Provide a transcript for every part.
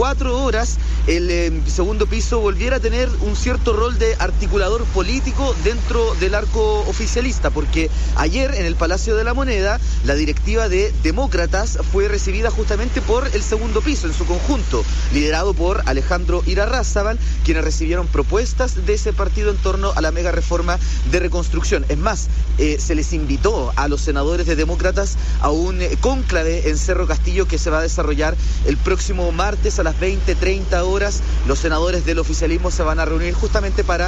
4 horas el segundo piso volviera a tener un cierto rol de articulador político dentro del arco oficialista, porque ayer en el Palacio de la Moneda la directiva de Demócratas fue recibida justamente por el segundo piso en su conjunto, liderado por Alejandro Irarrázaval, quienes recibieron propuestas de ese partido en torno a la mega reforma de reconstrucción. Es más, se les invitó a los senadores de Demócratas a un cónclave en Cerro Castillo que se va a desarrollar el próximo martes a las 20:30 horas. Los senadores del oficialismo se van a reunir justamente para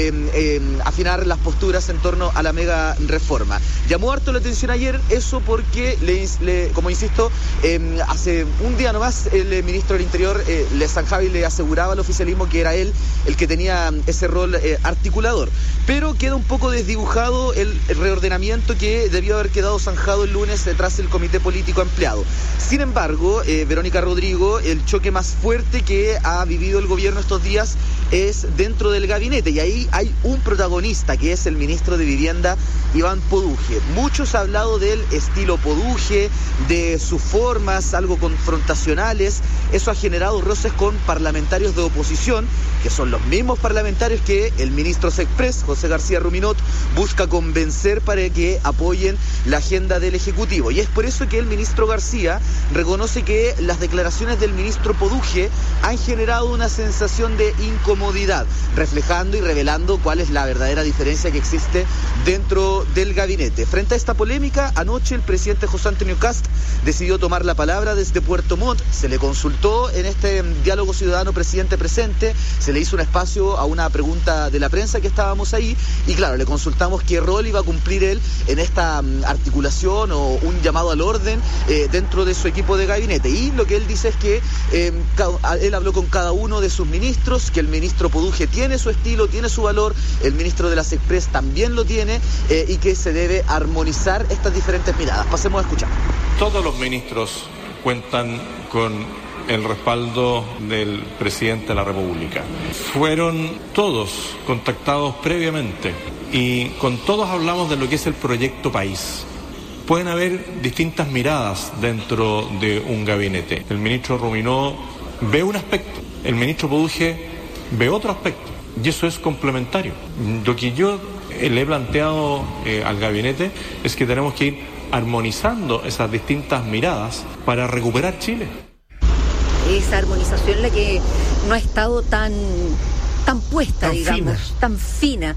afinar las posturas en torno a la mega reforma. Llamó harto la atención ayer eso porque, como insisto, hace un día nomás el ministro del Interior le zanjaba y le aseguraba al oficialismo que era él el que tenía ese rol articulador. Pero queda un poco desdibujado el reordenamiento que debió haber quedado zanjado el lunes tras el comité político ampliado. Sin embargo, Verónica Rodrigo, el choque más fuerte que ha vivido el gobierno estos días es dentro del gabinete, y ahí hay un protagonista que es el ministro de Vivienda, Iván Poduje. Muchos han hablado del estilo Poduje, de sus formas algo confrontacionales. Eso ha generado roces con parlamentarios de oposición, que son los mismos parlamentarios que el ministro Sexpress, José García Ruminot, busca convencer para que apoyen la agenda del Ejecutivo. Y es por eso que el ministro García reconoce que las declaraciones del ministro Poduje han generado una sensación de incomodidad, reflejando y revelando cuál es la verdadera diferencia que existe dentro del gabinete. Frente a esta polémica, anoche el presidente José Antonio Kast decidió tomar la palabra desde Puerto Montt. Se le consultó en este diálogo ciudadano presidente presente, se le hizo un espacio a una pregunta de la prensa que estábamos ahí, y claro, le consultamos qué rol iba a cumplir él en esta articulación o un llamado al orden dentro de su equipo de gabinete. Y lo que él dice es que él habló con cada uno de sus ministros, que el ministro Poduje tiene su estilo, tiene su valor, el ministro de las Express también lo tiene, y que se debe armonizar estas diferentes miradas. Pasemos a escuchar. Todos los ministros cuentan con el respaldo del presidente de la República. Fueron todos contactados previamente y con todos hablamos de lo que es el proyecto país. Pueden haber distintas miradas dentro de un gabinete. El ministro Ruminot ve un aspecto, el ministro Poduje ve otro aspecto, y eso es complementario. Lo que yo le he planteado al gabinete es que tenemos que ir armonizando esas distintas miradas para recuperar Chile. Esa armonización la que no ha estado tan puesta, digamos, tan fina,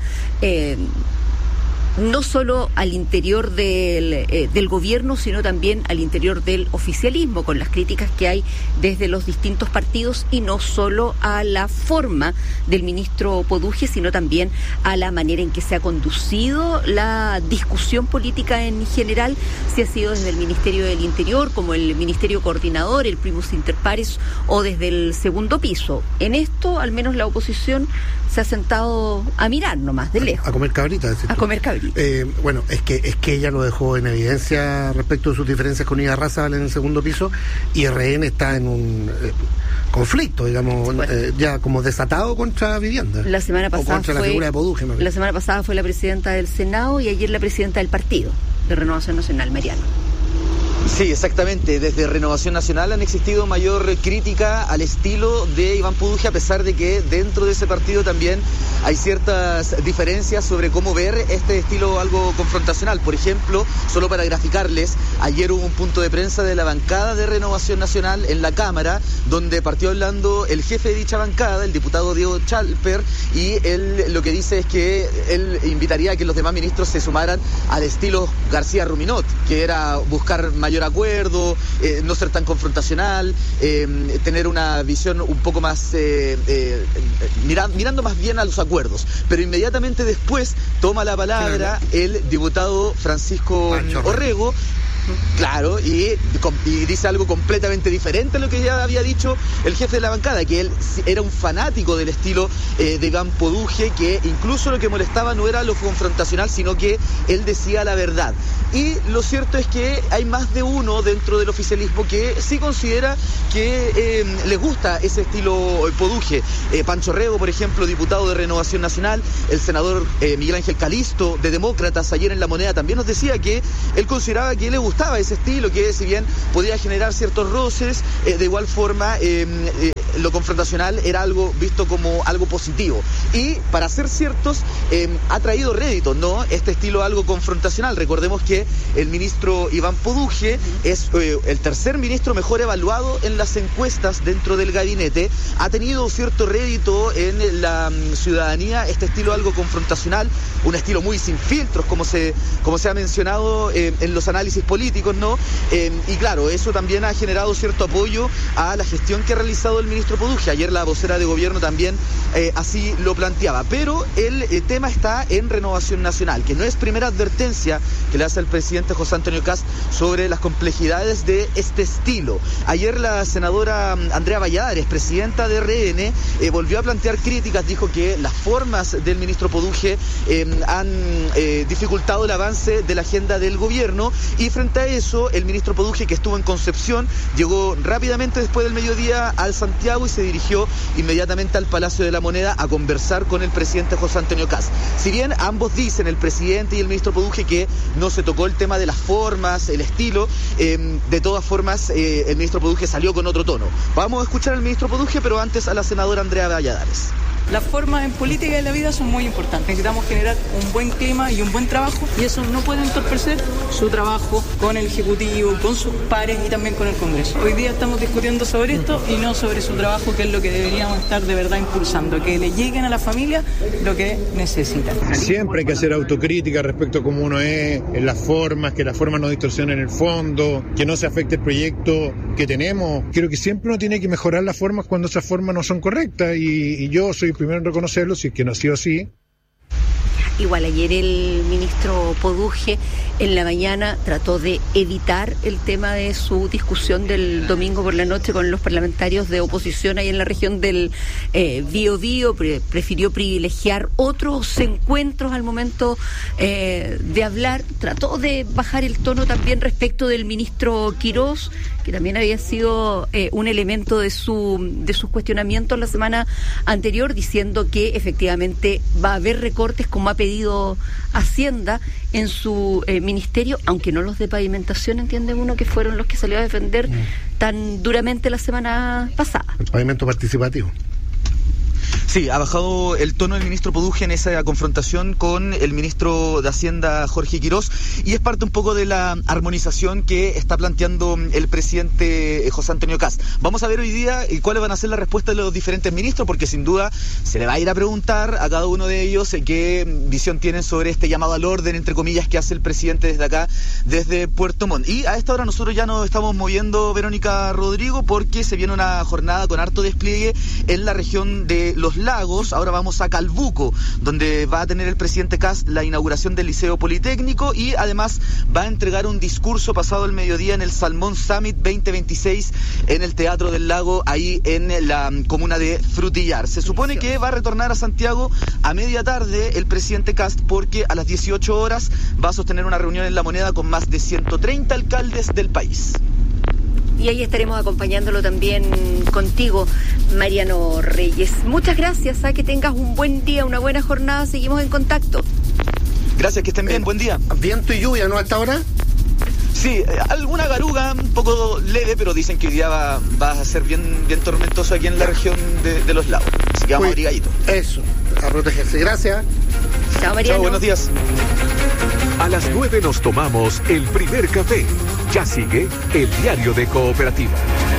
no solo al interior del gobierno, sino también al interior del oficialismo, con las críticas que hay desde los distintos partidos, y no solo a la forma del ministro Poduje, sino también a la manera en que se ha conducido la discusión política en general, si ha sido desde el Ministerio del Interior, como el Ministerio Coordinador, el primus inter pares, o desde el segundo piso. En esto, al menos la oposición se ha sentado a mirar nomás, de lejos. A comer cabrita, decir. A comer cabrita. Bueno, es que ella lo dejó en evidencia respecto de sus diferencias con Irarrázaval en el segundo piso, y RN está en un conflicto, digamos, ya como desatado contra Vivienda. La semana pasada contra la figura de Poduje. La semana pasada fue la presidenta del Senado y ayer la presidenta del partido de Renovación Nacional, Mariano. Sí, exactamente. Desde Renovación Nacional han existido mayor crítica al estilo de Iván Poduje, a pesar de que dentro de ese partido también hay ciertas diferencias sobre cómo ver este estilo algo confrontacional. Por ejemplo, solo para graficarles, ayer hubo un punto de prensa de la bancada de Renovación Nacional en la Cámara, donde partió hablando el jefe de dicha bancada, el diputado Diego Chalper, y él lo que dice es que él invitaría a que los demás ministros se sumaran al estilo García Ruminot, que era buscar mayor acuerdo, no ser tan confrontacional, tener una visión un poco más mirando más bien a los acuerdos. Pero inmediatamente después toma la palabra el diputado Francisco Orrego, claro, y dice algo completamente diferente a lo que ya había dicho el jefe de la bancada, que él era un fanático del estilo de Iván Poduje, que incluso lo que molestaba no era lo confrontacional, sino que él decía la verdad. Y lo cierto es que hay más de uno dentro del oficialismo que sí considera que les gusta ese estilo Poduje. Pancho Rego, por ejemplo, diputado de Renovación Nacional, el senador Miguel Ángel Calisto de Demócratas, ayer en La Moneda también nos decía que él consideraba que le gustaba gustaba ese estilo, que si bien podía generar ciertos roces, de igual forma lo confrontacional era algo visto como algo positivo. Y para ser ciertos, ha traído réditos, ¿no? Este estilo algo confrontacional. Recordemos que el ministro Iván Poduje es el tercer ministro mejor evaluado en las encuestas dentro del gabinete. Ha tenido cierto rédito en la ciudadanía este estilo algo confrontacional, un estilo muy sin filtros, como se ha mencionado en los análisis políticos, ¿no? Y claro, eso también ha generado cierto apoyo a la gestión que ha realizado el ministro Poduje. Ayer la vocera de gobierno también así lo planteaba. Pero el tema está en Renovación Nacional, que no es primera advertencia que le hace el presidente José Antonio Kast sobre las complejidades de este estilo. Ayer la senadora Andrea Valladares, presidenta de RN, volvió a plantear críticas, dijo que las formas del ministro Poduje han dificultado el avance de la agenda del gobierno, y frente a eso el ministro Poduje, que estuvo en Concepción, llegó rápidamente después del mediodía al Santiago y se dirigió inmediatamente al Palacio de la Moneda a conversar con el presidente José Antonio Kast. Si bien ambos dicen, el presidente y el ministro Poduje, que no se tocó el tema de las formas, el estilo, de todas formas el ministro Poduje salió con otro tono. Vamos a escuchar al ministro Poduje, pero antes a la senadora Andrea Valladares. Las formas en política y en la vida son muy importantes. Necesitamos generar un buen clima y un buen trabajo, y eso no puede entorpecer su trabajo con el Ejecutivo, con sus pares y también con el Congreso. Hoy día estamos discutiendo sobre esto y no sobre su trabajo, que es lo que deberíamos estar de verdad impulsando, que le lleguen a la familia lo que necesitan. Siempre hay que hacer autocrítica respecto a cómo uno es, en las formas, que las formas no distorsionen el fondo, que no se afecte el proyecto que tenemos. Creo que siempre uno tiene que mejorar las formas cuando esas formas no son correctas, y yo soy primero en reconocerlo, si es que no ha sido así. Igual ayer el ministro Poduje en la mañana trató de evitar el tema de su discusión del domingo por la noche con los parlamentarios de oposición ahí en la región del Biobío. Prefirió privilegiar otros encuentros al momento de hablar. Trató de bajar el tono también respecto del ministro Quirós, que también había sido un elemento de sus cuestionamientos la semana anterior, diciendo que efectivamente va a haber recortes, como ha pedido Hacienda en su ministerio, aunque no los de pavimentación, entiende uno, que fueron los que salió a defender tan duramente la semana pasada. El pavimento participativo. Sí, ha bajado el tono del ministro Poduje en esa confrontación con el ministro de Hacienda, Jorge Quirós, y es parte un poco de la armonización que está planteando el presidente José Antonio Kast. Vamos a ver hoy día cuáles van a ser las respuestas de los diferentes ministros, porque sin duda se le va a ir a preguntar a cada uno de ellos qué visión tienen sobre este llamado al orden, entre comillas, que hace el presidente desde acá, desde Puerto Montt. Y a esta hora nosotros ya nos estamos moviendo, Verónica, Rodrigo, porque se viene una jornada con harto despliegue en la región de Los Lagos. Ahora vamos a Calbuco, donde va a tener el presidente Kast la inauguración del Liceo Politécnico, y además va a entregar un discurso pasado el mediodía en el Salmón Summit 2026 en el Teatro del Lago, ahí en la comuna de Frutillar. Se supone que va a retornar a Santiago a media tarde el presidente Kast, porque a las 18 horas va a sostener una reunión en La Moneda con más de 130 alcaldes del país. Y ahí estaremos acompañándolo también contigo, Mariano Reyes. Muchas gracias, que tengas un buen día, una buena jornada, seguimos en contacto. Gracias, que estén bien, buen día. Viento y lluvia, ¿no? Hasta ahora. Sí, alguna garuga un poco leve, pero dicen que hoy día va a ser bien tormentoso aquí en la región de Los Lagos. Así que vamos abrigaditos. Eso, a protegerse. Gracias. Chao, Mariano. Chao, buenos días. A las 9 nos tomamos el primer café. Ya sigue el diario de Cooperativa.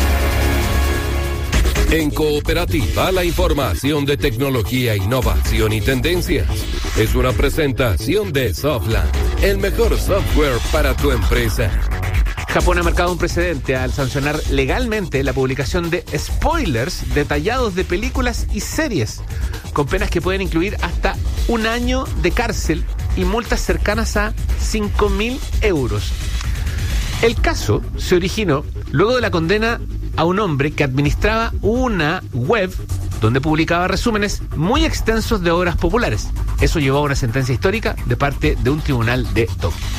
En Cooperativa, la información de tecnología, innovación y tendencias. Es una presentación de Softland, el mejor software para tu empresa. Japón ha marcado un precedente al sancionar legalmente la publicación de spoilers detallados de películas y series, con penas que pueden incluir hasta 1 año de cárcel y multas cercanas a 5.000 euros. El caso se originó luego de la condena a un hombre que administraba una web donde publicaba resúmenes muy extensos de obras populares. Eso llevó a una sentencia histórica de parte de un tribunal de Tokio.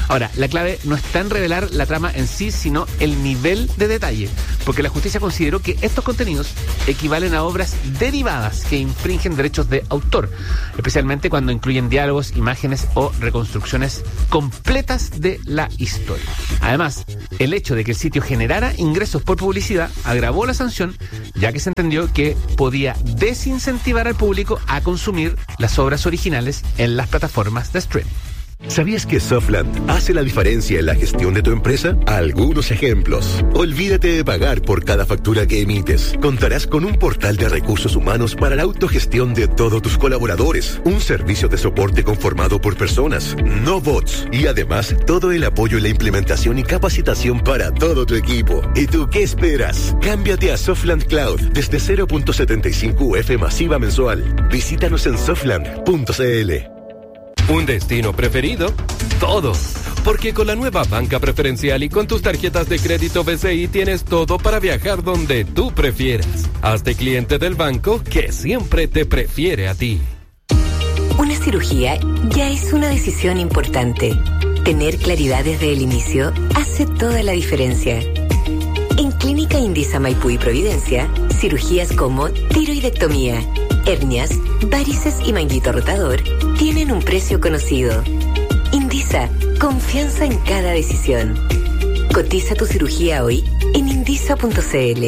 Ahora, la clave no está en revelar la trama en sí, sino el nivel de detalle, porque la justicia consideró que estos contenidos equivalen a obras derivadas que infringen derechos de autor, especialmente cuando incluyen diálogos, imágenes o reconstrucciones completas de la historia. Además, el hecho de que el sitio generara ingresos por publicidad agravó la sanción, ya que se entendió que podía desincentivar al público a consumir las obras originales en las plataformas de streaming. ¿Sabías que Softland hace la diferencia en la gestión de tu empresa? Algunos ejemplos. Olvídate de pagar por cada factura que emites. Contarás con un portal de recursos humanos para la autogestión de todos tus colaboradores. Un servicio de soporte conformado por personas, no bots. Y además, todo el apoyo en la implementación y capacitación para todo tu equipo. ¿Y tú qué esperas? Cámbiate a Softland Cloud desde 0.75 UF masiva mensual. Visítanos en softland.cl. ¿Un destino preferido? Todo. Porque con la nueva banca preferencial y con tus tarjetas de crédito BCI tienes todo para viajar donde tú prefieras. Hazte cliente del banco que siempre te prefiere a ti. Una cirugía ya es una decisión importante. Tener claridad desde el inicio hace toda la diferencia. En Clínica Indisa Maipú y Providencia, cirugías como tiroidectomía, hernias, varices y manguito rotador tienen un precio conocido. Indisa, confianza en cada decisión. Cotiza tu cirugía hoy en indisa.cl.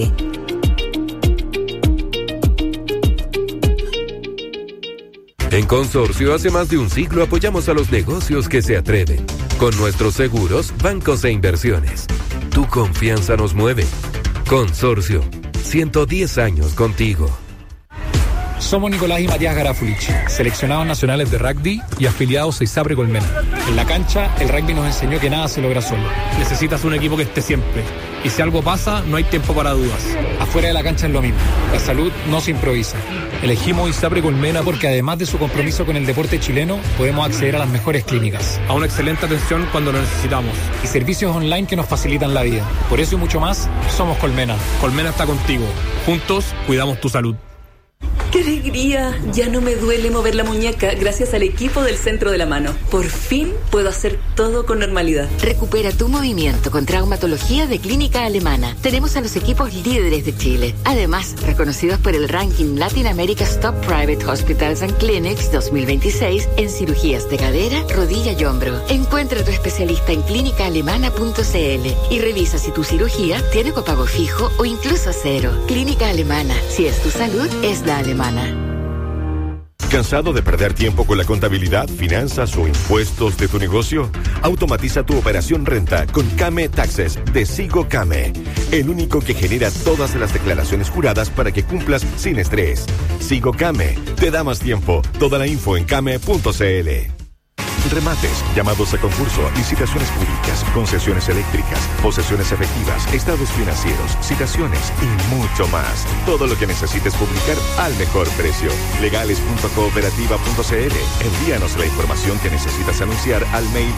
En Consorcio, hace más de un siglo apoyamos a los negocios que se atreven. Con nuestros seguros, bancos e inversiones. Tu confianza nos mueve. Consorcio, 110 años contigo. Somos Nicolás y Matías Garafulich, seleccionados nacionales de rugby y afiliados a ISAPRE Colmena. En la cancha, el rugby nos enseñó que nada se logra solo. Necesitas un equipo que esté siempre. Y si algo pasa, no hay tiempo para dudas. Afuera de la cancha es lo mismo. La salud no se improvisa. Elegimos ISAPRE Colmena porque además de su compromiso con el deporte chileno, podemos acceder a las mejores clínicas, a una excelente atención cuando lo necesitamos y servicios online que nos facilitan la vida. Por eso y mucho más, somos Colmena. Colmena está contigo. Juntos, cuidamos tu salud. ¡Qué alegría! Ya no me duele mover la muñeca gracias al equipo del Centro de la Mano. Por fin puedo hacer todo con normalidad. Recupera tu movimiento con traumatología de Clínica Alemana. Tenemos a los equipos líderes de Chile. Además, reconocidos por el ranking Latin America's Top Private Hospitals and Clinics 2026 en cirugías de cadera, rodilla y hombro. Encuentra a tu especialista en clínicaalemana.cl y revisa si tu cirugía tiene copago fijo o incluso cero. Clínica Alemana. Si es tu salud, es la alemana. ¿Cansado de perder tiempo con la contabilidad, finanzas o impuestos de tu negocio? Automatiza tu operación renta con Kame Taxes de Sigo Kame, el único que genera todas las declaraciones juradas para que cumplas sin estrés. Sigo Kame te da más tiempo. Toda la info en kame.cl. Remates, llamados a concurso, licitaciones públicas, concesiones eléctricas, posesiones efectivas, estados financieros, citaciones y mucho más. Todo lo que necesites publicar al mejor precio. Legales.cooperativa.cl. Envíanos la información que necesitas anunciar al mail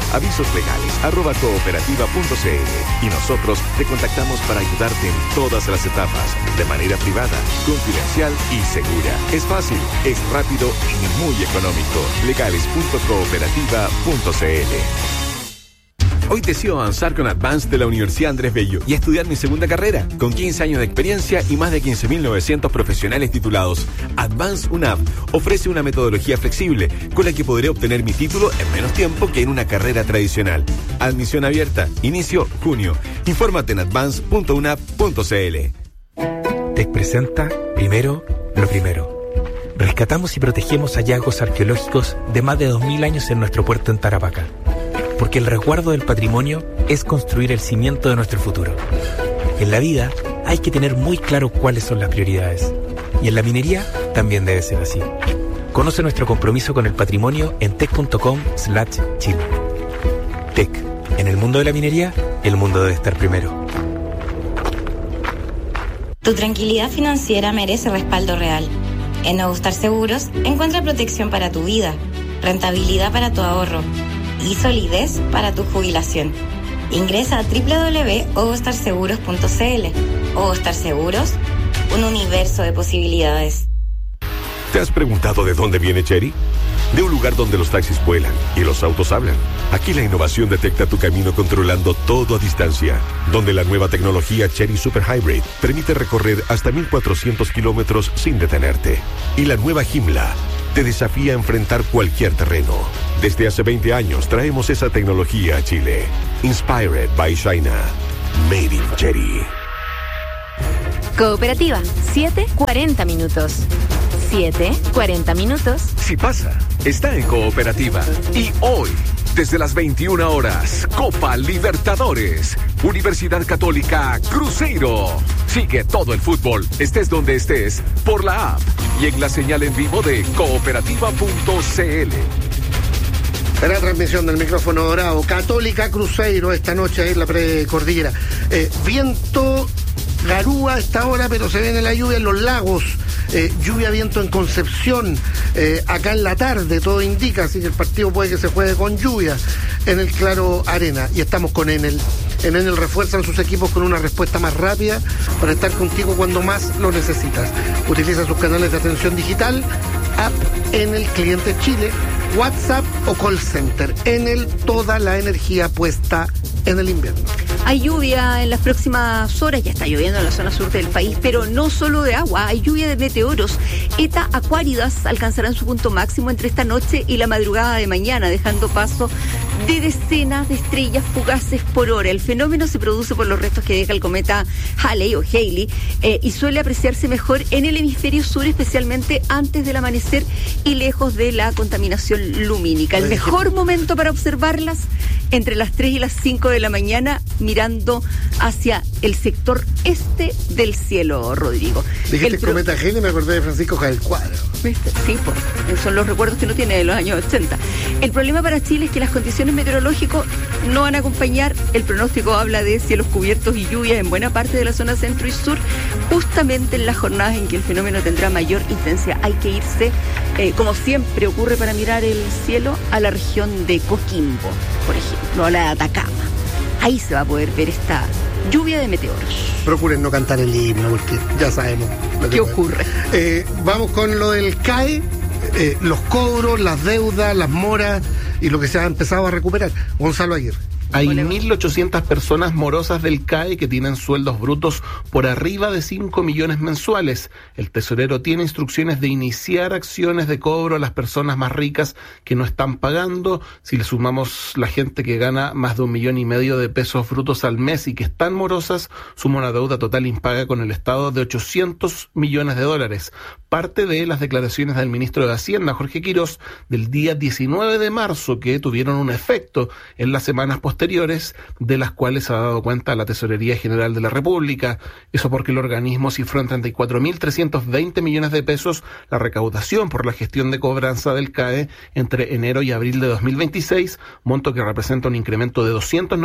avisoslegales@cooperativa.cl y nosotros te contactamos para ayudarte en todas las etapas, de manera privada, confidencial y segura. Es fácil, es rápido y muy económico. Legales.cooperativa.cl. Hoy decido avanzar con Advance de la Universidad Andrés Bello y estudiar mi segunda carrera. Con 15 años de experiencia y más de 15.900 profesionales titulados, Advance UNAV ofrece una metodología flexible con la que podré obtener mi título en menos tiempo que en una carrera tradicional. Admisión abierta. Inicio junio. Infórmate en advance.unap.cl. TEC presenta Primero lo Primero. Rescatamos y protegemos hallazgos arqueológicos de más de 2000 años en nuestro puerto en Tarapacá. Porque el resguardo del patrimonio es construir el cimiento de nuestro futuro. En la vida hay que tener muy claro cuáles son las prioridades. Y en la minería también debe ser así. Conoce nuestro compromiso con el patrimonio en tec.com/Chile. TEC. En el mundo de la minería, el mundo debe estar primero. Tu tranquilidad financiera merece respaldo real. En Nuevo Star Seguros, encuentra protección para tu vida, rentabilidad para tu ahorro y solidez para tu jubilación. Ingresa a www.ovostarseguros.cl. Ovostar Seguros, un universo de posibilidades. ¿Te has preguntado de dónde viene Chery? de un lugar donde los taxis vuelan y los autos hablan. Aquí la innovación detecta tu camino controlando todo a distancia, donde la nueva tecnología Chery Super Hybrid permite recorrer hasta 1.400 kilómetros sin detenerte. Y la nueva Joomla te desafía a enfrentar cualquier terreno. Desde hace 20 años traemos esa tecnología a Chile. Inspired by China. Made in Chery. Cooperativa, 7:40 minutos. 7:40 minutos. Si pasa, está en Cooperativa. Y hoy, desde las 21 horas, Copa Libertadores, Universidad Católica Cruzeiro. Sigue todo el fútbol, estés donde estés, por la app y en la señal en vivo de cooperativa.cl. La transmisión del micrófono dorado. Católica Cruzeiro esta noche en la precordillera. Viento garúa a esta hora, pero se viene la lluvia en los lagos. Lluvia, viento en Concepción. Acá en la tarde, todo indica, así que el partido puede que se juegue con lluvia en el Claro Arena. Y estamos con Enel. En Enel refuerzan sus equipos con una respuesta más rápida para estar contigo cuando más lo necesitas. Utiliza sus canales de atención digital, app Enel Cliente Chile, WhatsApp o call center. Enel, toda la energía puesta en el invierno. Hay lluvia en las próximas horas, ya está lloviendo en la zona sur del país, pero no solo de agua, hay lluvia de meteoros. ETA Aquáridas alcanzarán su punto máximo entre esta noche y la madrugada de mañana, dejando paso de decenas de estrellas fugaces por hora. El fenómeno se produce por los restos que deja el cometa Halley o Halley y suele apreciarse mejor en el hemisferio sur, especialmente antes del amanecer y lejos de la contaminación lumínica. El mejor momento para observarlas entre las 3 y las 5 de la mañana, mirando hacia el sector este del cielo, Rodrigo. Dijiste cometa Halley, me acordé de Francisco Javier Cuadro. ¿Viste? Sí, pues, son los recuerdos que uno tiene de los años 80. El problema para Chile es que las condiciones meteorológicas no van a acompañar. El pronóstico habla de cielos cubiertos y lluvias en buena parte de la zona centro y sur, justamente en las jornadas en que el fenómeno tendrá mayor intensidad. Hay que irse, como siempre ocurre para mirar el cielo, a la región de Coquimbo, por ejemplo, a la de Atacama. Ahí se va a poder ver esta lluvia de meteoros. Procuren no cantar el himno, porque ya sabemos lo que ¿Qué ocurre? Vamos con lo del CAE, los cobros, las deudas, las moras y lo que se ha empezado a recuperar. Gonzalo Aguirre. Hay 1.800 personas morosas del CAE que tienen sueldos brutos por arriba de 5 millones mensuales. El tesorero tiene instrucciones de iniciar acciones de cobro a las personas más ricas que no están pagando. Si le sumamos la gente que gana más de 1,5 millones de pesos brutos al mes y que están morosas, suma una deuda total impaga con el Estado de $800 millones. Parte de las declaraciones del ministro de Hacienda, Jorge Quirós, del día 19 de marzo, que tuvieron un efecto en las semanas posteriores, de las cuales se ha dado cuenta la Tesorería General de la República. Eso porque el organismo cifró en 34.320 millones de pesos la recaudación por la gestión de cobranza del CAE entre enero y abril de 2026, monto que representa un incremento de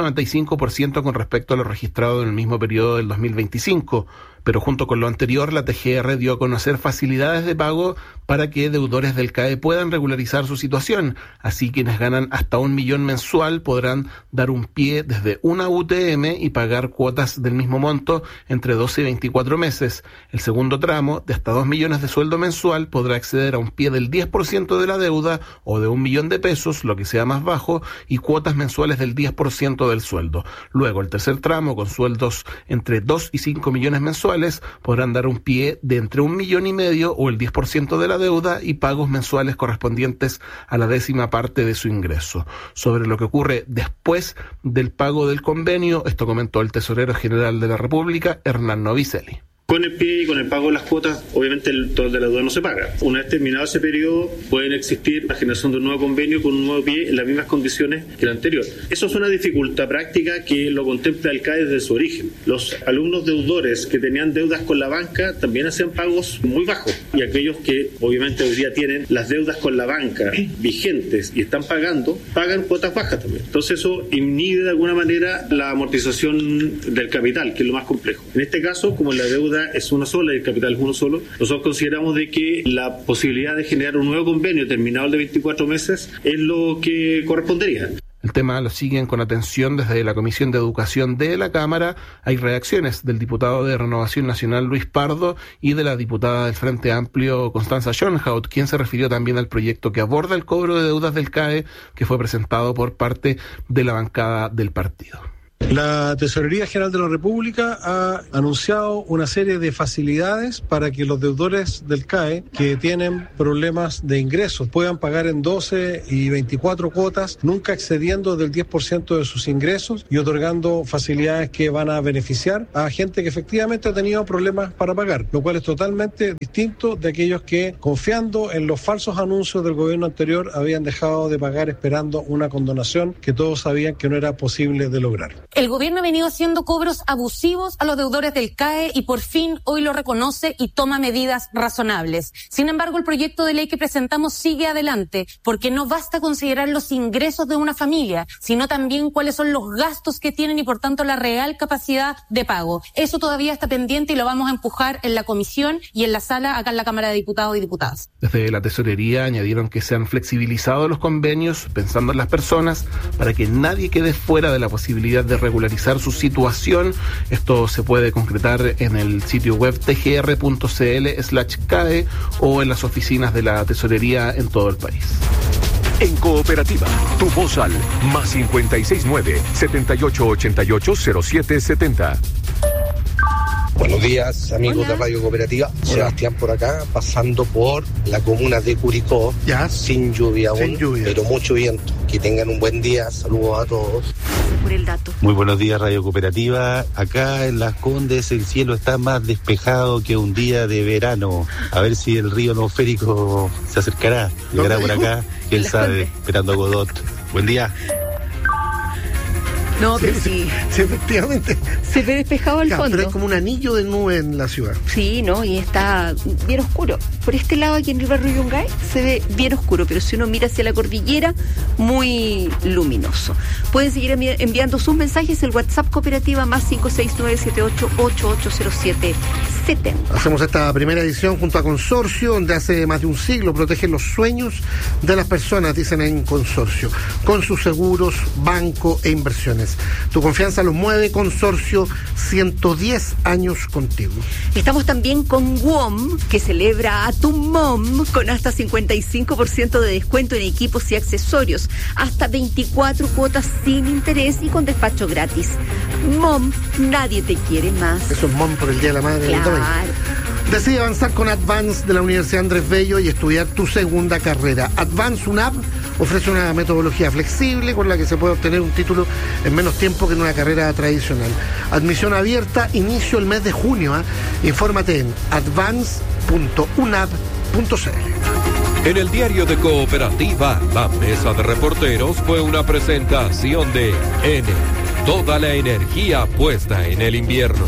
295% con respecto a lo registrado en el mismo periodo del 2025. Pero junto con lo anterior, la TGR dio a conocer facilidades de pago para que deudores del CAE puedan regularizar su situación. Así quienes ganan hasta 1 millón mensual podrán dar un pie desde una UTM y pagar cuotas del mismo monto entre 12 y 24 meses. El segundo tramo, de hasta 2 millones de sueldo mensual, podrá acceder a un pie del 10% de la deuda o de 1 millón de pesos, lo que sea más bajo, y cuotas mensuales del 10% del sueldo. Luego, el tercer tramo, con sueldos entre 2 y 5 millones mensuales, podrán dar un pie de entre 1,5 millones o el 10% de la deuda y pagos mensuales correspondientes a la 10ª parte de su ingreso. Sobre lo que ocurre después del pago del convenio, esto comentó el tesorero general de la República, Hernán Novicelli. Con el pie y con el pago de las cuotas, obviamente todo el de la deuda no se paga. Una vez terminado ese periodo, pueden existir la generación de un nuevo convenio con un nuevo pie en las mismas condiciones que el anterior. Eso es una dificultad práctica que lo contempla el CAE desde su origen. Los alumnos deudores que tenían deudas con la banca también hacían pagos muy bajos. Y aquellos que obviamente hoy día tienen las deudas con la banca vigentes y están pagando, pagan cuotas bajas también. Entonces eso inhibe de alguna manera la amortización del capital, que es lo más complejo. En este caso, como la deuda es una sola y el capital es uno solo, nosotros consideramos de que la posibilidad de generar un nuevo convenio terminado el de 24 meses es lo que correspondería. El tema lo siguen con atención desde la Comisión de Educación de la Cámara. Hay reacciones del diputado de Renovación Nacional Luis Pardo y de la diputada del Frente Amplio Constanza Schoenhout, quien se refirió también al proyecto que aborda el cobro de deudas del CAE, que fue presentado por parte de la bancada del partido. La Tesorería General de la República ha anunciado una serie de facilidades para que los deudores del CAE que tienen problemas de ingresos puedan pagar en 12 y 24 cuotas, nunca excediendo del 10% de sus ingresos y otorgando facilidades que van a beneficiar a gente que efectivamente ha tenido problemas para pagar, lo cual es totalmente distinto de aquellos que, confiando en los falsos anuncios del gobierno anterior, habían dejado de pagar esperando una condonación que todos sabían que no era posible de lograr. El gobierno ha venido haciendo cobros abusivos a los deudores del CAE y por fin hoy lo reconoce y toma medidas razonables. Sin embargo, el proyecto de ley que presentamos sigue adelante porque no basta considerar los ingresos de una familia, sino también cuáles son los gastos que tienen y por tanto la real capacidad de pago. Eso todavía está pendiente y lo vamos a empujar en la comisión y en la sala acá en la Cámara de Diputados y Diputadas. Desde la Tesorería añadieron que se han flexibilizado los convenios pensando en las personas para que nadie quede fuera de la posibilidad de regularizar su situación. Esto se puede concretar en el sitio web tgr.cl/CAE o en las oficinas de la Tesorería en todo el país. En Cooperativa, tu voz al +569 78880770. Buenos días, amigos. Hola. De Radio Cooperativa. Hola. Sebastián por acá, pasando por la comuna de Curicó, sin lluvia aún, pero mucho viento. Que tengan un buen día. Saludos a todos. Por el dato. Muy buenos días, Radio Cooperativa. Acá en Las Condes el cielo está más despejado que un día de verano. A ver si el río atmosférico se acercará. Llegará por acá, quién sabe, esperando a Godot. Buen día. No, pero sí. Efectivamente. Se ve despejado al fondo. Pero es como un anillo de nube en la ciudad. Sí, ¿no? Y está bien oscuro. Por este lado, aquí en el barrio Yungay, se ve bien oscuro, pero si uno mira hacia la cordillera, muy luminoso. Pueden seguir enviando sus mensajes el WhatsApp Cooperativa +56978880770. Hacemos esta primera edición junto a Consorcio, donde hace más de un siglo protegen los sueños de las personas, dicen en Consorcio, con sus seguros, banco e inversiones. Tu confianza los mueve. Consorcio, 110 años contigo. Estamos también con WOM, que celebra a tu mom con hasta 55% de descuento en equipos y accesorios, hasta 24 cuotas sin interés y con despacho gratis. Mom, nadie te quiere más. Eso es mom por el Día de la Madre. Claro. Decide avanzar con Advance de la Universidad Andrés Bello y estudiar tu segunda carrera. Advance UNAP ofrece una metodología flexible con la que se puede obtener un título en menos tiempo que en una carrera tradicional. Admisión abierta, inicio el mes de junio. Infórmate en advance.unap.cl. En el diario de Cooperativa, la mesa de reporteros fue una presentación de N. Toda la energía puesta en el invierno.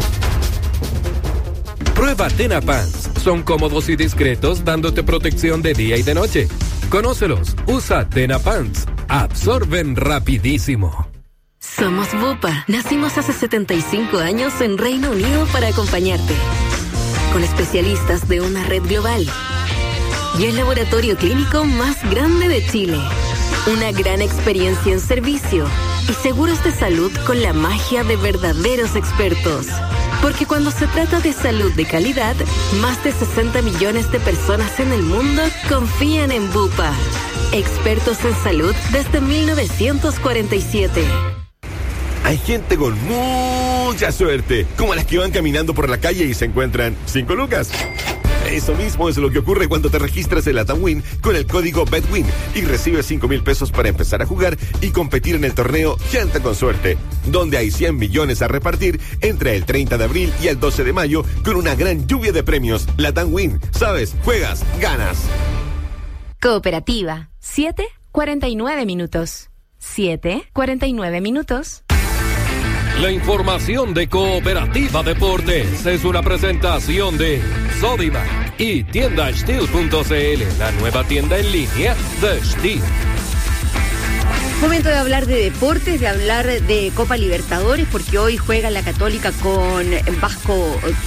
Prueba Tena Pants. Son cómodos y discretos, dándote protección de día y de noche. Conócelos. Usa Tena Pants. Absorben rapidísimo. Somos Bupa. Nacimos hace 75 años en Reino Unido para acompañarte. Con especialistas de una red global. Y el laboratorio clínico más grande de Chile. Una gran experiencia en servicio. Y seguros de salud con la magia de verdaderos expertos. Porque cuando se trata de salud de calidad, más de 60 millones de personas en el mundo confían en Bupa. Expertos en salud desde 1947. Hay gente con mucha suerte, como las que van caminando por la calle y se encuentran 5 lucas. Eso mismo es lo que ocurre cuando te registras en la TAMWIN con el código BETWIN y recibes 5,000 pesos para empezar a jugar y competir en el torneo Gente con Suerte, donde hay 100 millones a repartir entre el 30 de abril y el 12 de mayo con una gran lluvia de premios. La TAMWIN, sabes, juegas, ganas. Cooperativa, 7:49 minutos. 7:49 minutos. La información de Cooperativa Deportes es una presentación de Sodimac y tienda Steel.cl, la nueva tienda en línea de Steel. Momento de hablar de deportes, de hablar de Copa Libertadores, porque hoy juega la Católica con Vasco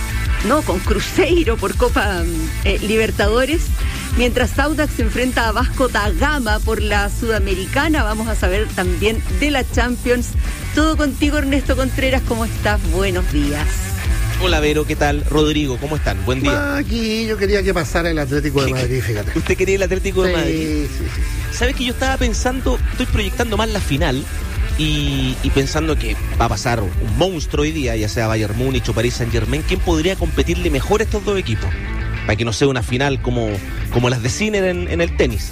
con Cruzeiro por Copa Libertadores. Mientras Audax se enfrenta a Vasco da Gama por la Sudamericana, vamos a saber también de la Champions. Todo contigo, Ernesto Contreras, ¿cómo estás? Buenos días. Hola, Vero, ¿qué tal? Rodrigo, ¿cómo están? Buen día. Aquí yo quería que pasara el Atlético de Madrid, fíjate. ¿Usted quería el Atlético de Madrid? Sí. ¿Sabes que yo estaba pensando, estoy proyectando más la final y pensando que va a pasar un monstruo hoy día, ya sea Bayern Múnich o Paris Saint-Germain? ¿Quién podría competirle mejor a estos dos equipos? Para que no sea una final como las de Sinner en el tenis.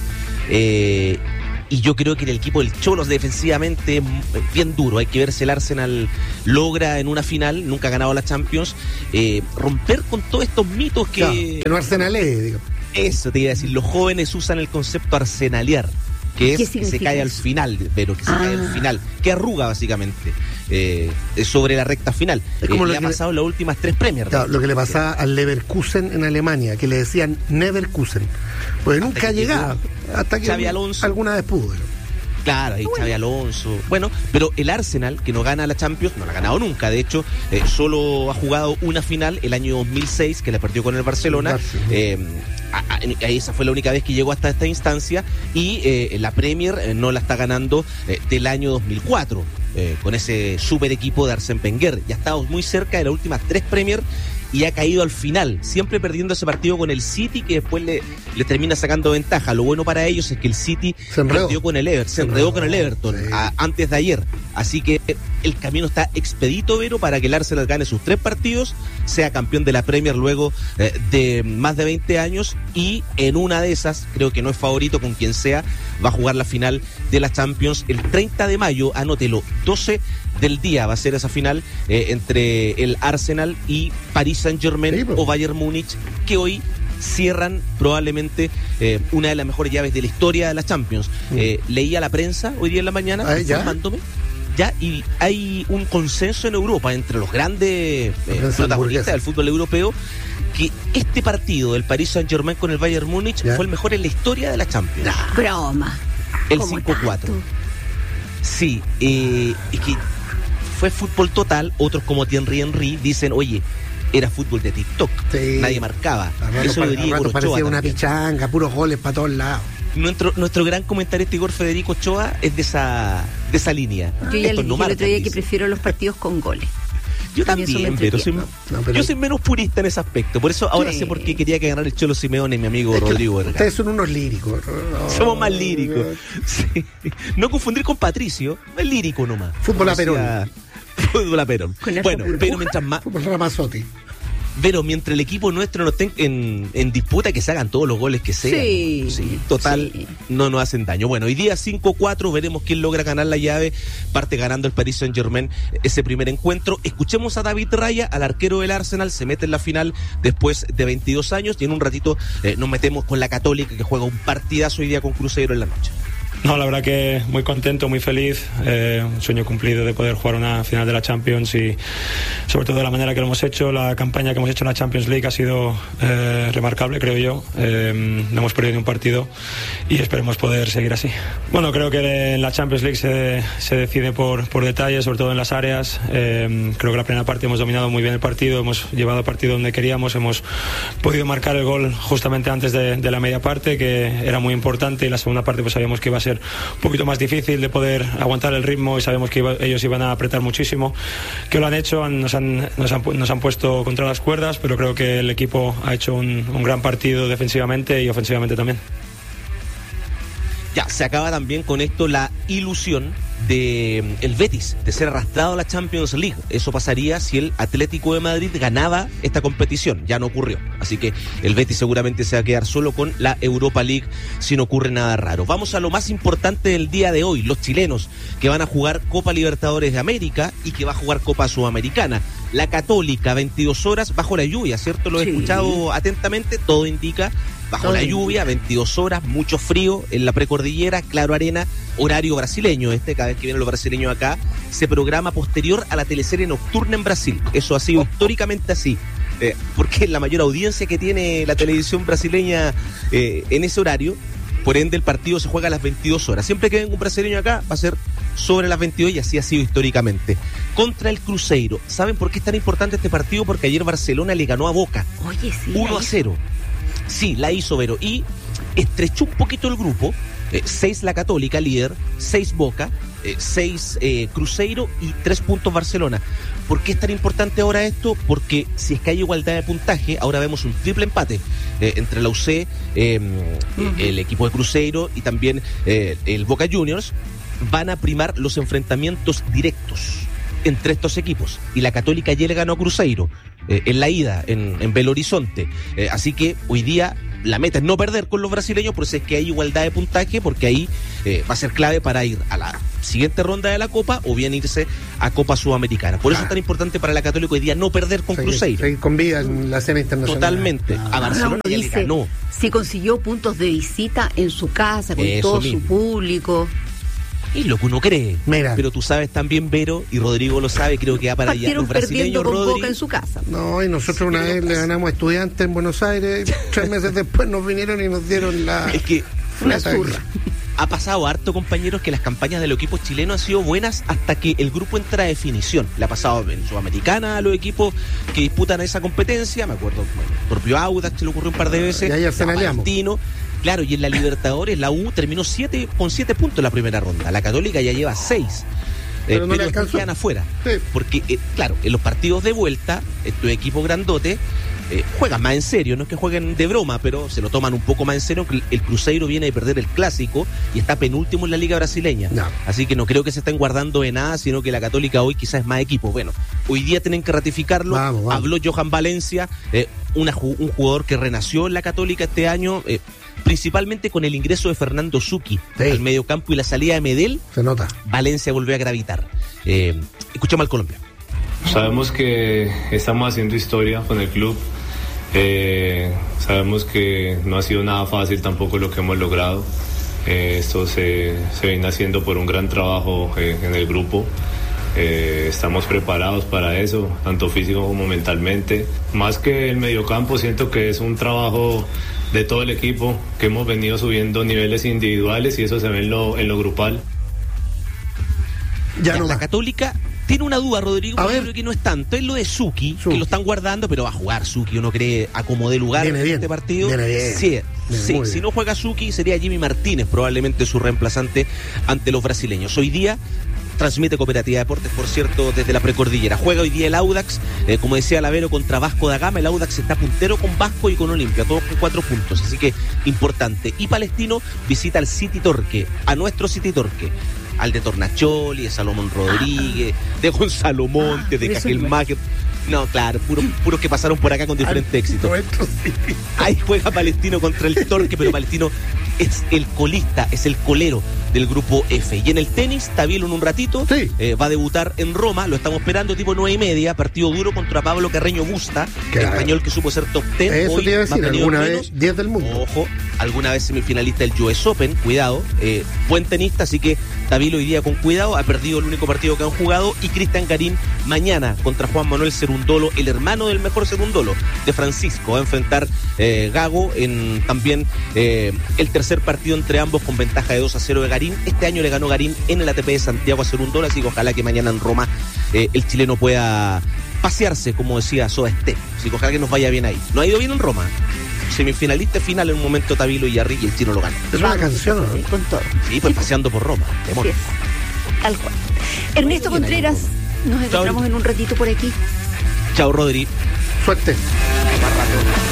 Y yo creo que el equipo del Cholos defensivamente es bien duro. Hay que ver si el Arsenal logra en una final, nunca ha ganado la Champions, romper con todos estos mitos que no arsenalé, digamos. Eso te iba a decir, los jóvenes usan el concepto arsenalear, que es que se cae al final, pero que se cae al final, que arruga básicamente sobre la recta final. Es como le ha pasado en las últimas 3 Premier. Claro, lo que le pasaba al Leverkusen en Alemania, que le decían Neverkusen, pues nunca llegaba, hasta que Xabi Alonso alguna vez pudo. Claro, ahí Xabi Alonso. Bueno, pero el Arsenal, que no gana la Champions, no la ha ganado nunca. De hecho, solo ha jugado una final el año 2006, que la perdió con el Barcelona. Esa fue la única vez que llegó hasta esta instancia. Y la Premier no la está ganando del año 2004, con ese super equipo de Arsène Wenger. Ya estamos muy cerca de las últimas 3 Premier y ha caído al final, siempre perdiendo ese partido con el City, que después le termina sacando ventaja. Lo bueno para ellos es que el City se enredó con el Everton antes de ayer. Así que el camino está expedito, Vero, para que el Arsenal gane sus 3 partidos, sea campeón de la Premier luego de más de 20 años, y en una de esas, creo que no es favorito con quien sea, va a jugar la final de la Champions el 30 de mayo, anótelo, 12 del día va a ser esa final entre el Arsenal y Paris Saint-Germain o Bayern Múnich, que hoy cierran probablemente una de las mejores llaves de la historia de la Champions. Leía la prensa hoy día en la mañana, informándome, y hay un consenso en Europa entre los grandes protagonistas del fútbol europeo, que este partido del Paris Saint-Germain con el Bayern Múnich fue el mejor en la historia de la Champions. Broma. El 5-4. Sí, es que fue fútbol total. Otros como Thierry Henry dicen, oye, era fútbol de TikTok, nadie marcaba. Eso lo diría Igor Ochoa parecía una también. pichanga, puros goles para todos lados. Nuestro gran comentarista Igor Federico Ochoa es de esa línea. Yo ya le dije el otro día que prefiero los partidos con goles. Yo también, pero yo soy menos purista en ese aspecto. Por eso ahora sé por qué quería que ganara el Cholo Simeone, mi amigo Rodrigo Vergara. Ustedes son unos líricos. Somos más líricos. Sí. No confundir con Patricio, es lírico nomás. Fútbol a Perón. Fútbol a Perón. Bueno, pero mientras más... Fútbol Ramazzotti. Pero mientras el equipo nuestro no esté en disputa, que se hagan todos los goles que sean. Total, no nos hacen daño. Bueno, hoy día 5-4, veremos quién logra ganar la llave. Parte ganando el Paris Saint-Germain ese primer encuentro. Escuchemos a David Raya, al arquero del Arsenal, se mete en la final después de 22 años, y en un ratito nos metemos con la Católica, que juega un partidazo hoy día con Cruzeiro en la noche. No, la verdad que muy contento, muy feliz, un sueño cumplido de poder jugar una final de la Champions, y sobre todo de la manera que lo hemos hecho. La campaña que hemos hecho en la Champions League ha sido remarcable, creo yo. No hemos perdido ni un partido y esperemos poder seguir así. Bueno, creo que en la Champions League se decide por detalles, sobre todo en las áreas. Creo que la primera parte hemos dominado muy bien el partido, hemos llevado el partido donde queríamos, hemos podido marcar el gol justamente antes de la media parte, que era muy importante, y la segunda parte pues sabíamos que iba a ser un poquito más difícil de poder aguantar el ritmo, y sabemos que ellos iban a apretar muchísimo, que lo han hecho, nos han puesto contra las cuerdas, pero creo que el equipo ha hecho un gran partido defensivamente y ofensivamente también. Ya, se acaba también con esto la ilusión de el Betis de ser arrastrado a la Champions League. Eso pasaría si el Atlético de Madrid ganaba esta competición. Ya no ocurrió, así que el Betis seguramente se va a quedar solo con la Europa League si no ocurre nada raro. Vamos a lo más importante del día de hoy: los chilenos que van a jugar Copa Libertadores de América y que va a jugar Copa Sudamericana. La Católica, 22 horas bajo la lluvia, ¿cierto? Lo he escuchado atentamente, todo indica bajo la lluvia, 22 horas, mucho frío en la precordillera, Claro Arena, horario brasileño. Cada vez que vienen los brasileños acá, se programa posterior a la teleserie nocturna en Brasil. Eso ha sido históricamente así, porque es la mayor audiencia que tiene la televisión brasileña en ese horario. Por ende, el partido se juega a las 22 horas. Siempre que venga un brasileño acá, va a ser sobre las 22 y así ha sido históricamente. Contra el Cruzeiro. ¿Saben por qué es tan importante este partido? Porque ayer Barcelona le ganó a Boca. Oye, sí. 1-0. Sí, la hizo Vero. Y estrechó un poquito el grupo. 6 la Católica, líder, 6 Boca, 6 Cruzeiro y 3 puntos Barcelona. ¿Por qué es tan importante ahora esto? Porque si es que hay igualdad de puntaje, ahora vemos un triple empate entre la UC, el equipo de Cruzeiro y también el Boca Juniors. Van a primar los enfrentamientos directos entre estos equipos. Y la Católica ayer le ganó a Cruzeiro en la ida, en Belo Horizonte. Así que hoy día la meta es no perder con los brasileños, por eso es que hay igualdad de puntaje, porque ahí va a ser clave para ir a la siguiente ronda de la Copa o bien irse a Copa Sudamericana. Por eso es tan importante para la Católica hoy día no perder con Cruzeiro. Seguir con vida en la escena internacional. Totalmente. A Barcelona ya le ganó. Si consiguió puntos de visita en su casa, con todo su público. Y lo que uno cree. Mira. Pero tú sabes también, Vero, y Rodrigo lo sabe, creo que va para allá. Los brasileños, con Boca en su casa. No, y nosotros una vez le ganamos a Estudiantes en Buenos Aires, 3 meses después nos vinieron y nos dieron la... Es que una zurra. Ha pasado harto, compañeros, que las campañas de los equipos chilenos han sido buenas hasta que el grupo entra a definición. Le ha pasado en Sudamericana a los equipos que disputan esa competencia. Me acuerdo, el propio Audax se le ocurrió un par de veces. Y ahí Arsenaliamos. Claro, y en la Libertadores la U terminó con 7 puntos en la primera ronda. La Católica ya lleva 6. Pero no le alcanzó. Quedan afuera. Sí. Porque, claro, en los partidos de vuelta, estos equipos grandotes juegan más en serio. No es que jueguen de broma, pero se lo toman un poco más en serio. El Cruzeiro viene de perder el Clásico y está penúltimo en la Liga Brasileña. No. Así que no creo que se estén guardando de nada, sino que la Católica hoy quizás es más equipo. Bueno, hoy día tienen que ratificarlo. Vamos. Habló Johan Valencia, un jugador que renació en la Católica este año, principalmente con el ingreso de Fernando Zucchi al mediocampo y la salida de Medel. Se nota. Valencia volvió a gravitar. Escuchamos al Colombia. Sabemos que estamos haciendo historia con el club. Sabemos que no ha sido nada fácil tampoco lo que hemos logrado. Esto se viene haciendo por un gran trabajo en el grupo. Estamos preparados para eso, tanto físico como mentalmente. Más que el mediocampo, siento que es un trabajo de todo el equipo, que hemos venido subiendo niveles individuales y eso se ve en lo grupal. Ya no la Católica tiene una duda, Rodrigo, pero yo creo que no es tanto. Es lo de Zucchi, que lo están guardando, pero va a jugar Zucchi, uno cree, acomode lugar en este partido. Sí, si no juega Zucchi sería Jimmy Martínez, probablemente su reemplazante ante los brasileños. Hoy día transmite Cooperativa Deportes, por cierto, desde la precordillera. Juega hoy día el Audax, como decía Lavero, contra Vasco da Gama. El Audax está puntero con Vasco y con Olimpia, todos con 4 puntos, así que importante. Y Palestino visita al City Torque, a nuestro City Torque, al de Tornacholi, de Salomón Rodríguez, de Gonzalo Montes, de Caquel Mager. No, claro, puros que pasaron por acá con diferentes éxitos. Ahí juega Palestino contra el Torque, pero Palestino es el colista, es el colero del grupo F. Y en el tenis, Tabielo en un ratito va a debutar en Roma, lo estamos esperando tipo 9:30, partido duro contra Pablo Carreño Busta, el español que supo ser top 10. Eso hoy te iba a decir, alguna vez 10 del mundo. Ojo, alguna vez semifinalista del US Open, cuidado, buen tenista, así que Tabielo hoy día con cuidado, ha perdido el único partido que han jugado, y Cristian Garín mañana contra Juan Manuel Cerundolo, el hermano del mejor Cerundolo, de Francisco, va a enfrentar Gago en también el tercer partido entre ambos con ventaja de 2-0 de Garín. Este año le ganó Garín en el ATP de Santiago a Cerundolo, así que ojalá que mañana en Roma el chileno pueda pasearse, como decía Soda Stereo, así que ojalá que nos vaya bien ahí. No ha ido bien en Roma, semifinalista final en un momento Tabilo y Yarri, y el chino lo ganó. Es una canción, ¿no? Con todo. Sí, pues paseando por Roma. Sí, tal cual. Ernesto Contreras, nos encontramos en un ratito por aquí. Chao, Rodri. Suerte. Más rato.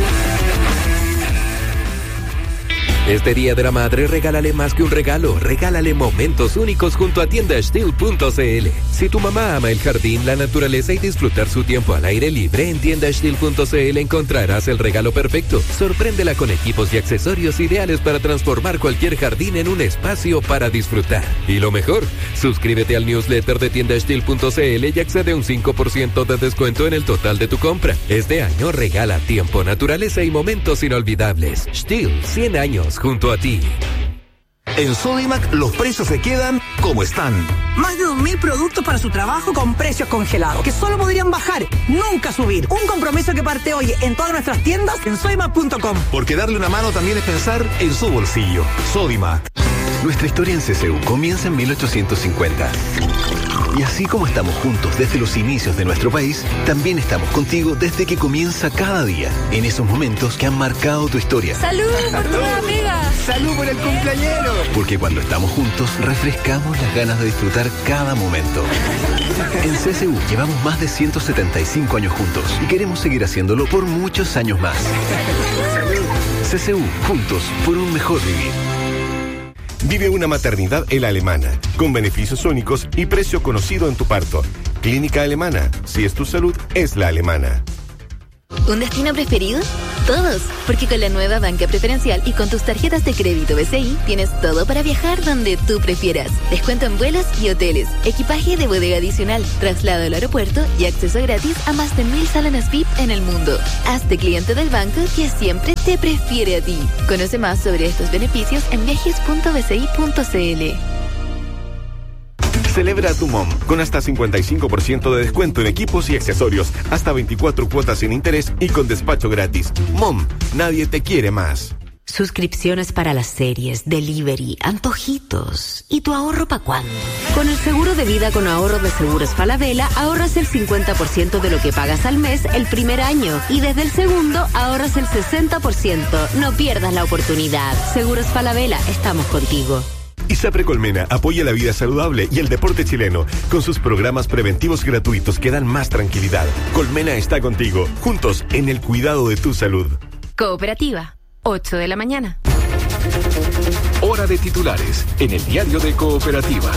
Este Día de la Madre, regálale más que un regalo, regálale momentos únicos junto a tiendastil.cl. Si tu mamá ama el jardín, la naturaleza y disfrutar su tiempo al aire libre, en tiendastil.cl encontrarás el regalo perfecto. Sorpréndela con equipos y accesorios ideales para transformar cualquier jardín en un espacio para disfrutar. Y lo mejor, suscríbete al newsletter de tiendastil.cl y accede a un 5% de descuento en el total de tu compra. Este año regala tiempo, naturaleza y momentos inolvidables. Stihl, 100 años junto a ti. En Sodimac los precios se quedan como están. Más de 2.000 productos para su trabajo con precios congelados, que solo podrían bajar, nunca subir. Un compromiso que parte hoy en todas nuestras tiendas en sodimac.com. Porque darle una mano también es pensar en su bolsillo. Sodimac. Nuestra historia en CCU comienza en 1850. Y así como estamos juntos desde los inicios de nuestro país, también estamos contigo desde que comienza cada día, en esos momentos que han marcado tu historia. ¡Salud por tu nueva pega! ¡Salud por el cumpleañero! Porque cuando estamos juntos, refrescamos las ganas de disfrutar cada momento. En CCU llevamos más de 175 años juntos y queremos seguir haciéndolo por muchos años más. CCU, juntos por un mejor vivir. Vive una maternidad en la Alemana, con beneficios únicos y precio conocido en tu parto. Clínica Alemana. Si es tu salud, es la alemana. ¿Un destino preferido? Todos, porque con la nueva banca preferencial y con tus tarjetas de crédito BCI tienes todo para viajar donde tú prefieras. Descuento en vuelos y hoteles, equipaje de bodega adicional, traslado al aeropuerto y acceso gratis a más de 1000 salones VIP en el mundo. Hazte cliente del banco que siempre te prefiere a ti. Conoce más sobre estos beneficios en viajes.bci.cl. Celebra tu MOM con hasta 55% de descuento en equipos y accesorios, hasta 24 cuotas sin interés y con despacho gratis. MOM, nadie te quiere más. Suscripciones para las series, delivery, antojitos. ¿Y tu ahorro para cuándo? Con el seguro de vida con ahorro de Seguros Falabella ahorras el 50% de lo que pagas al mes el primer año y desde el segundo ahorras el 60%. No pierdas la oportunidad. Seguros Falabella, estamos contigo. ISAPRE Colmena apoya la vida saludable y el deporte chileno con sus programas preventivos gratuitos que dan más tranquilidad. Colmena está contigo, juntos en el cuidado de tu salud. Cooperativa, 8 de la mañana. Hora de titulares en el diario de Cooperativa.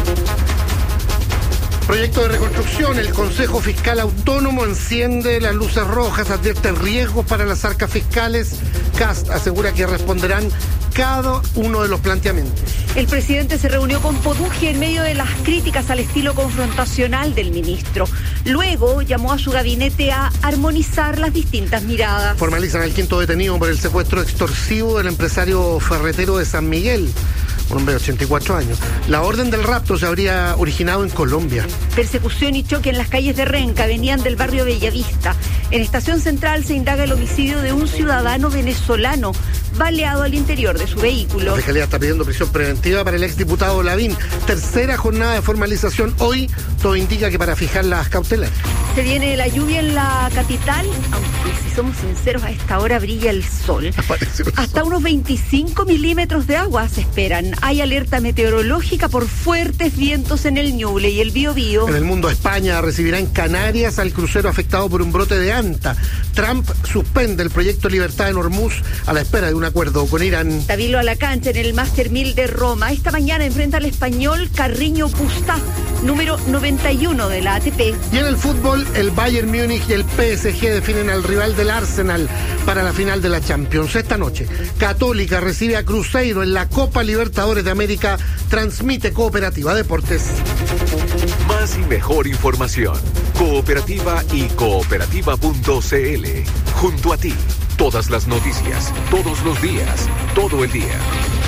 Proyecto de reconstrucción. El Consejo Fiscal Autónomo enciende las luces rojas, advierte riesgos para las arcas fiscales. Kast asegura que responderán cada uno de los planteamientos. El presidente se reunió con Poduje en medio de las críticas al estilo confrontacional del ministro. Luego llamó a su gabinete a armonizar las distintas miradas. Formalizan al quinto detenido por el secuestro extorsivo del empresario ferretero de San Miguel, un hombre de 84 años. La orden del rapto se habría originado en Colombia. Persecución y choque en las calles de Renca venían del barrio Bellavista. En Estación Central se indaga el homicidio de un ciudadano venezolano baleado al interior de su vehículo. La Fiscalía está pidiendo prisión preventiva para el exdiputado Lavín. Tercera jornada de formalización hoy. Todo indica que para fijar las cautelares. Se viene la lluvia en la capital, aunque si somos sinceros a esta hora brilla el sol. Hasta unos 25 milímetros de agua se esperan. Hay alerta meteorológica por fuertes vientos en el Ñuble y el Biobío. En el mundo, España recibirá en Canarias al crucero afectado por un brote de anta. Trump suspende el proyecto Libertad en Hormuz a la espera de un acuerdo con Irán. Tabilo a la cancha en el Master 1000 de Roma. Esta mañana enfrenta al español Carriño Busta, número 91 de la ATP. Y en el fútbol, el Bayern Múnich y el PSG definen al rival del Arsenal para la final de la Champions. Esta noche, Católica recibe a Cruzeiro en la Copa Libertadores de América. Transmite Cooperativa Deportes. Más y mejor información. Cooperativa y cooperativa.cl. Junto a ti. Todas las noticias, todos los días, todo el día.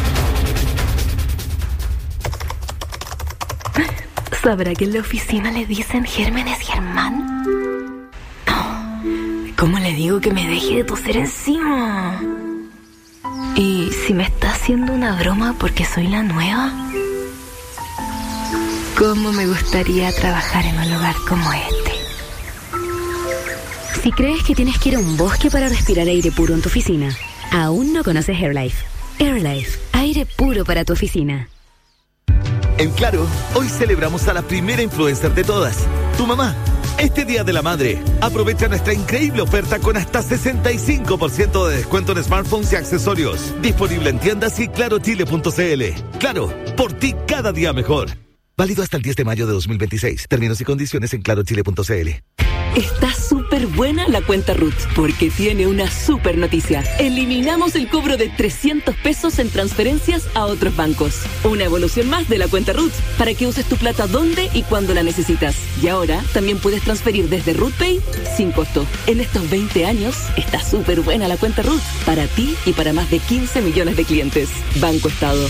¿Sabrá que en la oficina le dicen Gérmenes Germán? No. ¿Cómo le digo que me deje de toser encima? ¿Y si me está haciendo una broma porque soy la nueva? ¿Cómo me gustaría trabajar en un lugar como este? Si crees que tienes que ir a un bosque para respirar aire puro en tu oficina, aún no conoces AirLife. AirLife, aire puro para tu oficina. En Claro, hoy celebramos a la primera influencer de todas, tu mamá. Este Día de la Madre, aprovecha nuestra increíble oferta con hasta 65% de descuento en smartphones y accesorios. Disponible en tiendas y clarochile.cl. Claro, por ti cada día mejor. Válido hasta el 10 de mayo de 2026. Términos y condiciones en clarochile.cl. Está súper buena la cuenta Roots porque tiene una súper noticia. Eliminamos el cobro de 300 pesos en transferencias a otros bancos. Una evolución más de la cuenta Roots para que uses tu plata donde y cuando la necesitas. Y ahora también puedes transferir desde RootPay sin costo. En estos 20 años está súper buena la cuenta Roots para ti y para más de 15 millones de clientes. Banco Estado.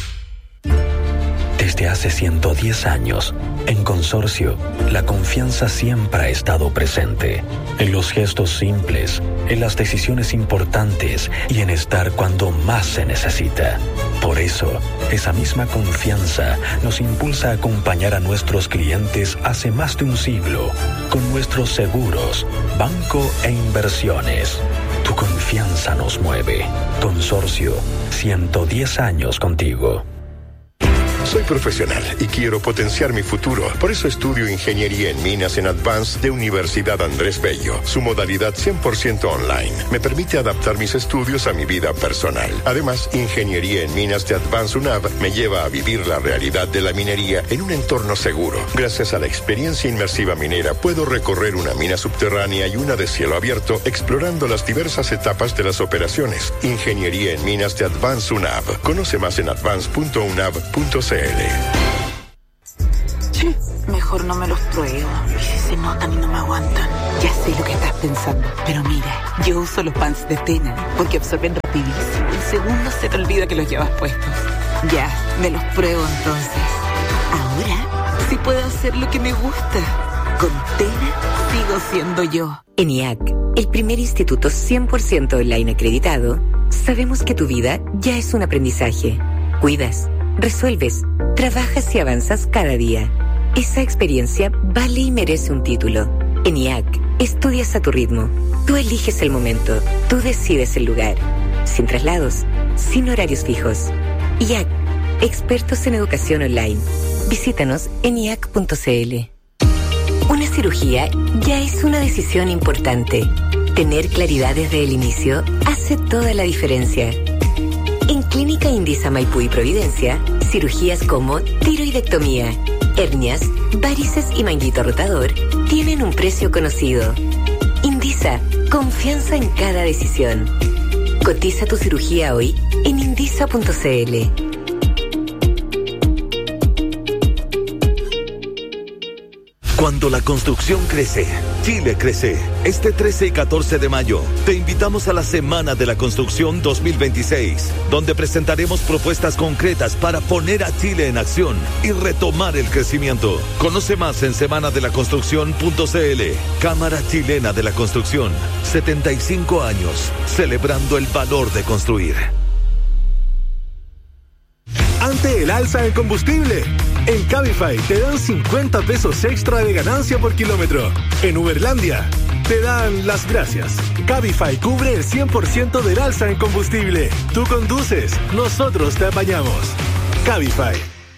Desde hace 110 años, en Consorcio, la confianza siempre ha estado presente. En los gestos simples, en las decisiones importantes y en estar cuando más se necesita. Por eso, esa misma confianza nos impulsa a acompañar a nuestros clientes hace más de un siglo con nuestros seguros, banco e inversiones. Tu confianza nos mueve. Consorcio, 110 años contigo. Soy profesional y quiero potenciar mi futuro. Por eso estudio Ingeniería en Minas en Advance de Universidad Andrés Bello. Su modalidad 100% online me permite adaptar mis estudios a mi vida personal. Además, Ingeniería en Minas de Advance UNAV me lleva a vivir la realidad de la minería en un entorno seguro. Gracias a la experiencia inmersiva minera, puedo recorrer una mina subterránea y una de cielo abierto, explorando las diversas etapas de las operaciones. Ingeniería en Minas de Advance UNAV. Conoce más en advance.unav.cl. Mejor no me los pruebo. Y si se notan y no me aguantan. Ya sé lo que estás pensando. Pero mira, yo uso los pants de Tena porque absorben rapidísimo. En segundos se te olvida que los llevas puestos. Ya, me los pruebo entonces. Ahora sí puedo hacer lo que me gusta. Con Tena sigo siendo yo. En IAC, el primer instituto 100% online acreditado, sabemos que tu vida ya es un aprendizaje. Cuidas, resuelves, trabajas y avanzas cada día. Esa experiencia vale y merece un título. En IAC, estudias a tu ritmo. Tú eliges el momento. Tú decides el lugar. Sin traslados, sin horarios fijos. IAC, expertos en educación online. Visítanos en IAC.cl. Una cirugía ya es una decisión importante. Tener claridad desde el inicio hace toda la diferencia. En Clínica Indisa Maipú y Providencia, cirugías como tiroidectomía, hernias, varices y manguito rotador tienen un precio conocido. Indisa, confianza en cada decisión. Cotiza tu cirugía hoy en indisa.cl. Cuando la construcción crece, Chile crece. Este 13 y 14 de mayo, te invitamos a la Semana de la Construcción 2026, donde presentaremos propuestas concretas para poner a Chile en acción y retomar el crecimiento. Conoce más en semanadelaconstrucción.cl. Cámara Chilena de la Construcción, 75 años, celebrando el valor de construir. Ante el alza del combustible, en Cabify te dan 50 pesos extra de ganancia por kilómetro. En Uberlandia te dan las gracias. Cabify cubre el 100% del alza en combustible. Tú conduces, nosotros te apañamos. Cabify.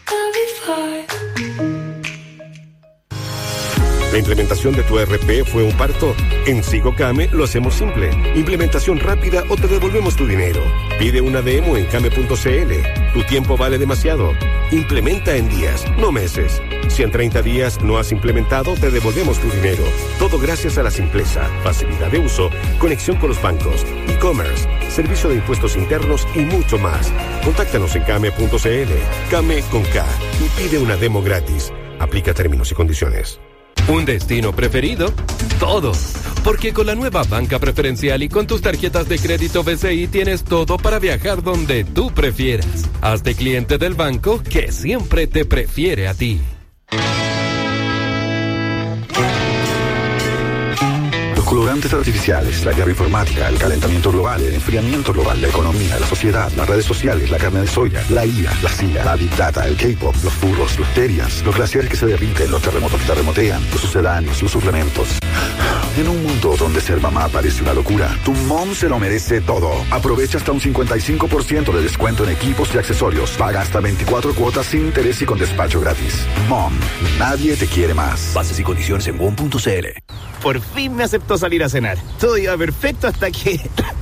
¿La implementación de tu ERP fue un parto? En SigoCame lo hacemos simple. Implementación rápida o te devolvemos tu dinero. Pide una demo en came.cl. Tu tiempo vale demasiado. Implementa en días, no meses. Si en 30 días no has implementado, te devolvemos tu dinero. Todo gracias a la simpleza, facilidad de uso, conexión con los bancos, e-commerce, servicio de impuestos internos y mucho más. Contáctanos en came.cl. Came con K. Y pide una demo gratis. Aplica términos y condiciones. ¿Un destino preferido? Todo. Porque con la nueva banca preferencial y con tus tarjetas de crédito BCI tienes todo para viajar donde tú prefieras. Hazte cliente del banco que siempre te prefiere a ti. Colorantes artificiales, la guerra informática, el calentamiento global, el enfriamiento global, la economía, la sociedad, las redes sociales, la carne de soya, la IA, la CIA, la Big Data, el K-pop, los furros, los terias, los glaciares que se derriten, los terremotos que terremotean, los sucedáneos, los suplementos. En un mundo donde ser mamá parece una locura, tu mom se lo merece todo. Aprovecha hasta un 55% de descuento en equipos y accesorios. Paga hasta 24 cuotas sin interés y con despacho gratis. Mom, nadie te quiere más. Bases y condiciones en WOM.cl. Por fin me aceptó salir a cenar. Todo iba perfecto hasta que...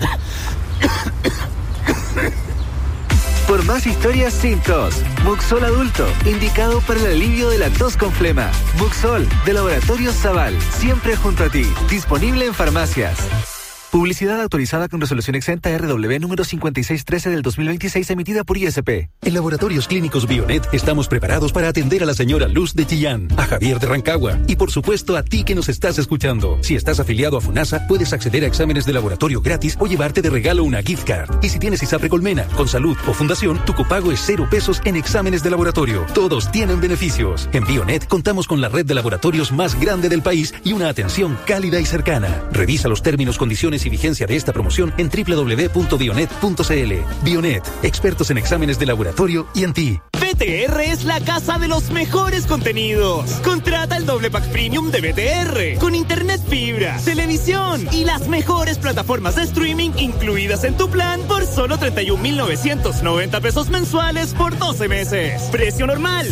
Por más historias sin tos, Muxol Adulto, indicado para el alivio de la tos con flema. Muxol, de Laboratorios Zaval, siempre junto a ti. Disponible en farmacias. Publicidad autorizada con resolución exenta RW número 5613 del 2026 emitida por ISP. En Laboratorios Clínicos Bionet estamos preparados para atender a la señora Luz de Chillán, a Javier de Rancagua y por supuesto a ti que nos estás escuchando. Si estás afiliado a FUNASA, puedes acceder a exámenes de laboratorio gratis o llevarte de regalo una gift card. Y si tienes ISAPRE Colmena, Consalud o Fundación, tu copago es 0 pesos en exámenes de laboratorio. Todos tienen beneficios. En Bionet contamos con la red de laboratorios más grande del país y una atención cálida y cercana. Revisa los términos, condiciones condiciones y vigencia de esta promoción en www.bionet.cl. Bionet, expertos en exámenes de laboratorio y en ti. BTR es la casa de los mejores contenidos. Contrata el doble pack premium de BTR con internet fibra, televisión y las mejores plataformas de streaming incluidas en tu plan por solo 31,990 pesos mensuales por 12 meses. Precio normal,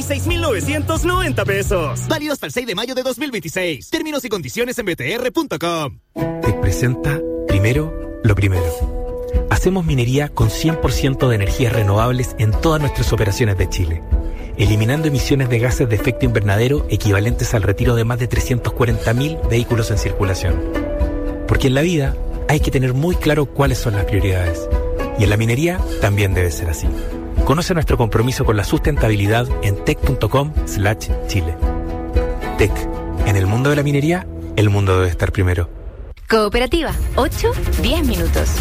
46,990 pesos. Válido hasta el 6 de mayo de 2026. Términos y condiciones en btr.com. Te presenta primero lo primero. Hacemos minería con 100% de energías renovables en todas nuestras operaciones de Chile, eliminando emisiones de gases de efecto invernadero equivalentes al retiro de más de 340,000 vehículos en circulación. Porque en la vida hay que tener muy claro cuáles son las prioridades. Y en la minería también debe ser así. Conoce nuestro compromiso con la sustentabilidad en tec.com/Chile. Tec. En el mundo de la minería, el mundo debe estar primero. Cooperativa, 8-10 minutos.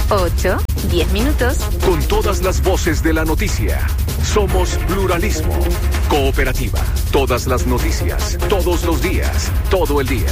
8-10 minutos. Con todas las voces de la noticia. Somos pluralismo. Cooperativa. Todas las noticias. Todos los días. Todo el día.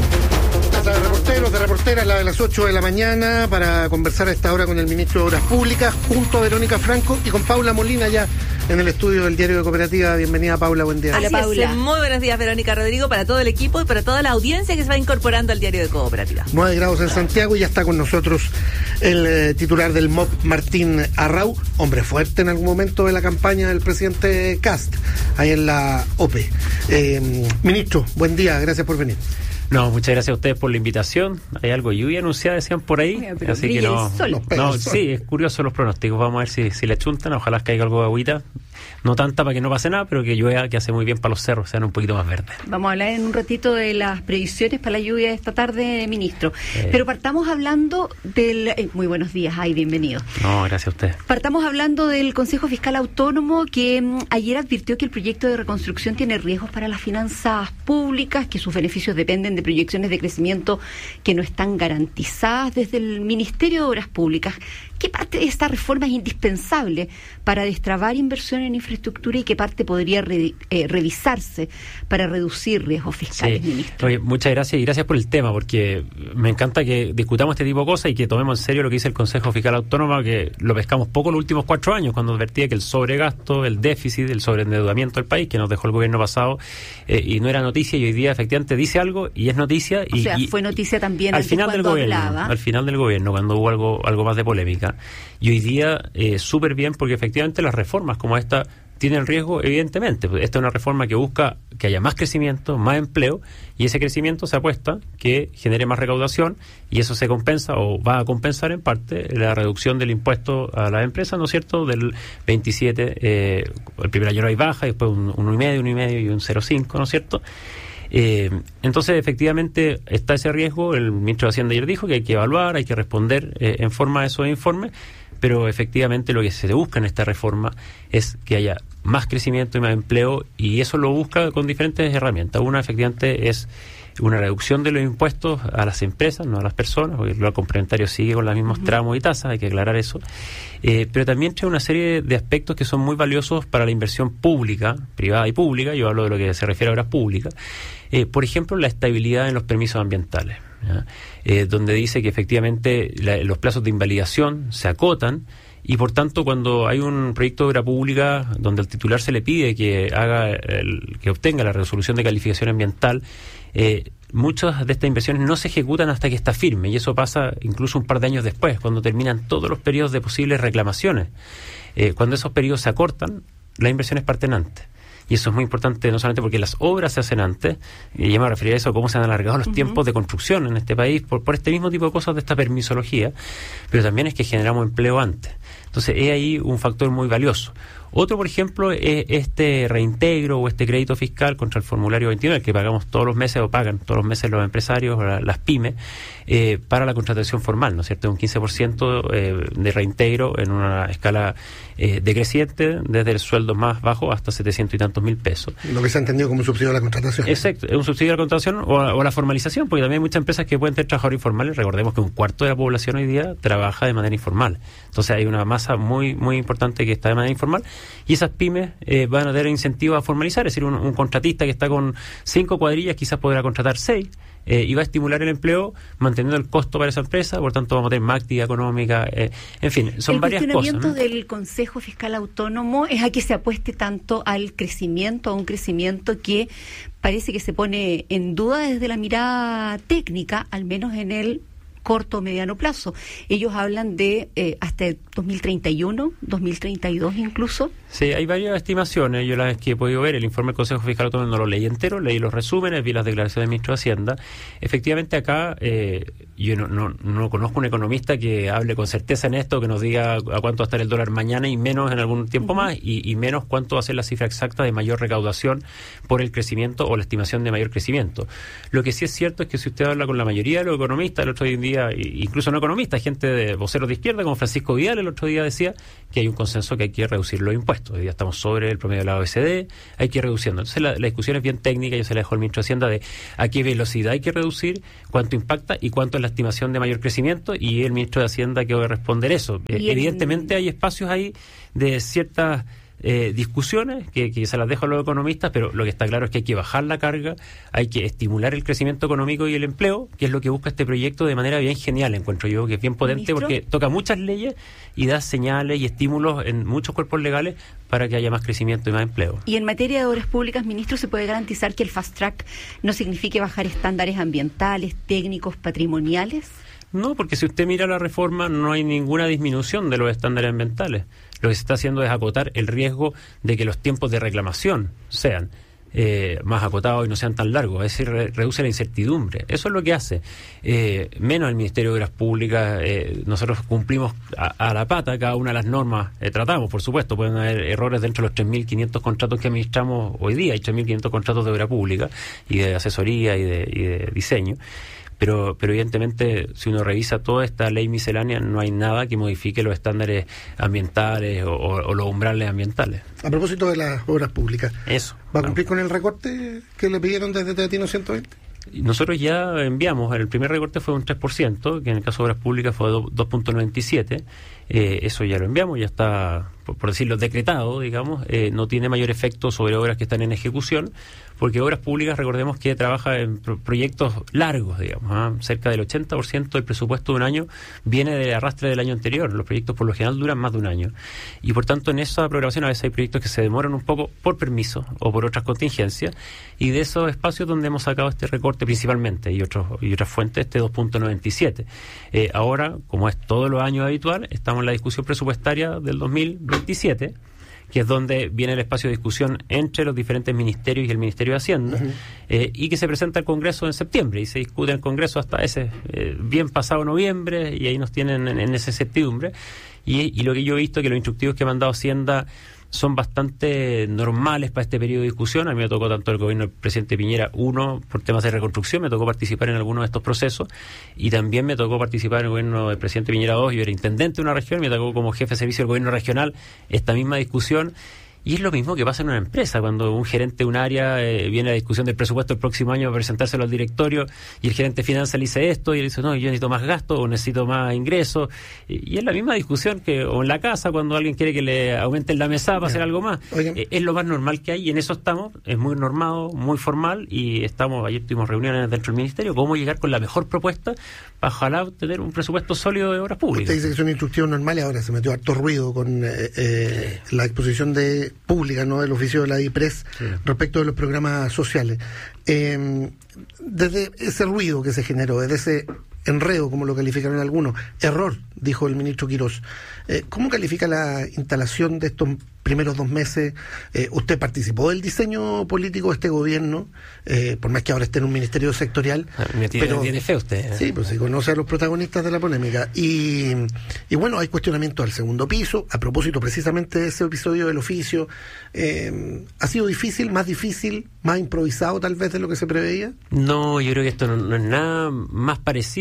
De reporteros, de reporteras, la de las 8 de la mañana, para conversar a esta hora con el ministro de Obras Públicas, junto a Verónica Franco y con Paula Molina ya en el estudio del Diario de Cooperativa. Bienvenida, Paula, buen día. Hola, Paula. Muy buenos días, Verónica, Rodrigo, para todo el equipo y para toda la audiencia que se va incorporando al Diario de Cooperativa. 9 grados en Santiago y ya está con nosotros el titular del MOP, Martín Arrau, hombre fuerte en algún momento de la campaña del presidente Kast, ahí en la OPE. Ministro, buen día, gracias por venir. No, muchas gracias a ustedes por la invitación. Hay algo de lluvia anunciada, decían por ahí. Pero así que no, el sol. Sí, es curioso los pronósticos. Vamos a ver si le chuntan. Ojalá caiga algo de agüita. No tanta para que no pase nada, pero que llueva, que hace muy bien para los cerros, sean un poquito más verdes. Vamos a hablar en un ratito de las previsiones para la lluvia de esta tarde, ministro. Pero partamos hablando del... muy buenos días, bienvenido. No, gracias a ustedes. Partamos hablando del Consejo Fiscal Autónomo, que ayer advirtió que el proyecto de reconstrucción tiene riesgos para las finanzas públicas, que sus beneficios dependen de proyecciones de crecimiento que no están garantizadas desde el Ministerio de Obras Públicas. ¿Qué parte de esta reforma es indispensable para destrabar inversión en infraestructura y qué parte podría revisarse para reducir riesgos fiscales, ministro? Oye, muchas gracias y gracias por el tema, porque me encanta que discutamos este tipo de cosas y que tomemos en serio lo que dice el Consejo Fiscal Autónomo, que lo pescamos poco los últimos 4 años, cuando advertía que el sobregasto, el déficit, el sobreendeudamiento del país, que nos dejó el gobierno pasado, y no era noticia, y hoy día efectivamente dice algo y es noticia. O sea, fue noticia también al final del gobierno, al final del gobierno, cuando hubo algo más de polémica. Y hoy día súper bien, porque efectivamente las reformas como esta tienen riesgo, evidentemente. Esta es una reforma que busca que haya más crecimiento, más empleo, y ese crecimiento se apuesta que genere más recaudación, y eso se compensa o va a compensar en parte la reducción del impuesto a las empresas, ¿no es cierto?, del 27, el primer año no hay baja, y después un 1,5 y un 0,5, ¿no es cierto? Entonces, efectivamente, está ese riesgo. El ministro de Hacienda ayer dijo que hay que evaluar, hay que responder en forma a esos informes, pero efectivamente lo que se busca en esta reforma es que haya más crecimiento y más empleo, y eso lo busca con diferentes herramientas. Una, efectivamente, es una reducción de los impuestos a las empresas, no a las personas, porque el complementario sigue con los mismos tramos y tasas, hay que aclarar eso. Pero también trae una serie de aspectos que son muy valiosos para la inversión pública, privada y pública. Yo hablo de lo que se refiere a obras públicas. Por ejemplo, la estabilidad en los permisos ambientales, donde dice que efectivamente los plazos de invalidación se acotan, y por tanto, cuando hay un proyecto de obra pública donde al titular se le pide que que obtenga la resolución de calificación ambiental, muchas de estas inversiones no se ejecutan hasta que está firme, y eso pasa incluso un par de años después, cuando terminan todos los periodos de posibles reclamaciones. Cuando esos periodos se acortan, las inversiones parten antes. Y eso es muy importante, no solamente porque las obras se hacen antes, y ya me refería a eso, cómo se han alargado los tiempos de construcción en este país por este mismo tipo de cosas, de esta permisología, pero también es que generamos empleo antes. Entonces, es ahí un factor muy valioso. Otro, por ejemplo, es este reintegro o este crédito fiscal contra el formulario 29, que pagamos todos los meses, o pagan todos los meses los empresarios, las pymes, para la contratación formal, ¿no es cierto? Un 15% de reintegro en una escala decreciente, desde el sueldo más bajo hasta 700 y tantos mil pesos. Lo que se ha entendido como un subsidio a la contratación. Exacto, es un subsidio a la contratación o a la formalización, porque también hay muchas empresas que pueden tener trabajadores informales. Recordemos que 1/4 de la población hoy día trabaja de manera informal. Entonces hay una masa muy, muy importante que está de manera informal, y esas pymes van a tener incentivos a formalizar. Es decir, un contratista que está con 5 cuadrillas quizás podrá contratar 6, y va a estimular el empleo manteniendo el costo para esa empresa, por tanto vamos a tener más actividad económica, en fin, son varias cosas. El cuestionamiento del Consejo Fiscal Autónomo es a que se apueste tanto al crecimiento, a un crecimiento que parece que se pone en duda desde la mirada técnica, al menos en el corto o mediano plazo. Ellos hablan de hasta 2031, 2032 incluso. Sí, hay varias estimaciones, yo las que he podido ver, el informe del Consejo Fiscal Autónomo no lo leí entero, leí los resúmenes, vi las declaraciones del ministro de Hacienda. Efectivamente acá yo no conozco un economista que hable con certeza en esto, que nos diga a cuánto va a estar el dólar mañana y menos en algún tiempo más, y menos cuánto va a ser la cifra exacta de mayor recaudación por el crecimiento o la estimación de mayor crecimiento. Lo que sí es cierto es que si usted habla con la mayoría de los economistas, el otro día, incluso no economistas, gente de voceros de izquierda como Francisco Vidal el otro día decía que hay un consenso que hay que reducir los impuestos. Hoy día estamos sobre el promedio de la OECD, hay que ir reduciendo. Entonces la discusión es bien técnica, yo se la dejo al ministro de Hacienda de a qué velocidad hay que reducir, cuánto impacta y cuánto es la estimación de mayor crecimiento, y el ministro de Hacienda que va a responder eso. Evidentemente hay espacios ahí de ciertas discusiones que se las dejo a los economistas, pero lo que está claro es que hay que bajar la carga, hay que estimular el crecimiento económico y el empleo, que es lo que busca este proyecto de manera bien genial, encuentro yo, que es bien potente. ¿Ministro? Porque toca muchas leyes y da señales y estímulos en muchos cuerpos legales para que haya más crecimiento y más empleo. Y en materia de obras públicas, ministro, ¿se puede garantizar que el fast track no signifique bajar estándares ambientales, técnicos, patrimoniales? No, porque si usted mira la reforma no hay ninguna disminución de los estándares ambientales. Lo que se está haciendo es acotar el riesgo de que los tiempos de reclamación sean más acotados y no sean tan largos. Es decir, reduce la incertidumbre. Eso es lo que hace. Menos el Ministerio de Obras Públicas. Nosotros cumplimos a la pata cada una de las normas. Tratamos, por supuesto, pueden haber errores dentro de los 3.500 contratos que administramos hoy día. Hay 3.500 contratos de obra pública y de asesoría y de diseño. Pero evidentemente, si uno revisa toda esta ley miscelánea, no hay nada que modifique los estándares ambientales o los umbrales ambientales. A propósito de las obras públicas, eso. ¿Va a cumplir con el recorte que le pidieron desde Teatino 120? Nosotros ya enviamos, el primer recorte fue un 3%, que en el caso de obras públicas fue 2.97%, eso ya lo enviamos, ya está, por decirlo, decretado, digamos, no tiene mayor efecto sobre obras que están en ejecución, porque obras públicas, recordemos que trabaja en proyectos largos, digamos, cerca del 80% del presupuesto de un año viene del arrastre del año anterior. Los proyectos por lo general duran más de un año, y por tanto en esa programación a veces hay proyectos que se demoran un poco por permiso o por otras contingencias, y de esos espacios donde hemos sacado este recorte principalmente y otras fuentes, este 2.97. Ahora, como es todos los años habitual, estamos en la discusión presupuestaria del 2027, que es donde viene el espacio de discusión entre los diferentes ministerios y el Ministerio de Hacienda, y que se presenta al Congreso en septiembre, y se discute en el Congreso hasta ese bien pasado noviembre, y ahí nos tienen en esa incertidumbre. Y lo que yo he visto es que los instructivos que ha mandado Hacienda son bastante normales para este periodo de discusión. A mí me tocó tanto el gobierno del presidente Piñera 1 por temas de reconstrucción, me tocó participar en algunos de estos procesos, y también me tocó participar en el gobierno del presidente Piñera 2, yo era intendente de una región, me tocó como jefe de servicio del gobierno regional esta misma discusión. Y es lo mismo que pasa en una empresa, cuando un gerente de un área viene a la discusión del presupuesto del próximo año a presentárselo al directorio, y el gerente de finanzas le dice esto, y él dice, no, yo necesito más gasto o necesito más ingresos, y es la misma discusión que o en la casa, cuando alguien quiere que le aumenten la mesada para hacer algo más. Es lo más normal que hay, y en eso estamos, es muy normado, muy formal, y ayer tuvimos reuniones dentro del Ministerio, cómo llegar con la mejor propuesta para ojalá tener un presupuesto sólido de obras públicas. Usted dice que son instructivos normales, ahora se metió harto ruido con la exposición pública, ¿no?, del oficio de la DIPRES, sí, respecto de los programas sociales. Desde ese ruido que se generó, desde ese enredo, como lo calificaron algunos, error, dijo el ministro Quirós, ¿cómo califica la instalación de estos primeros 2 meses? Usted participó del diseño político de este gobierno, por más que ahora esté en un ministerio sectorial. Pero tiene fe usted. Sí, pues se conoce a los protagonistas de la polémica. Y bueno, hay cuestionamiento al segundo piso, a propósito precisamente de ese episodio del oficio. ¿Ha sido difícil, más improvisado tal vez de lo que se preveía? No, yo creo que esto no es nada más parecido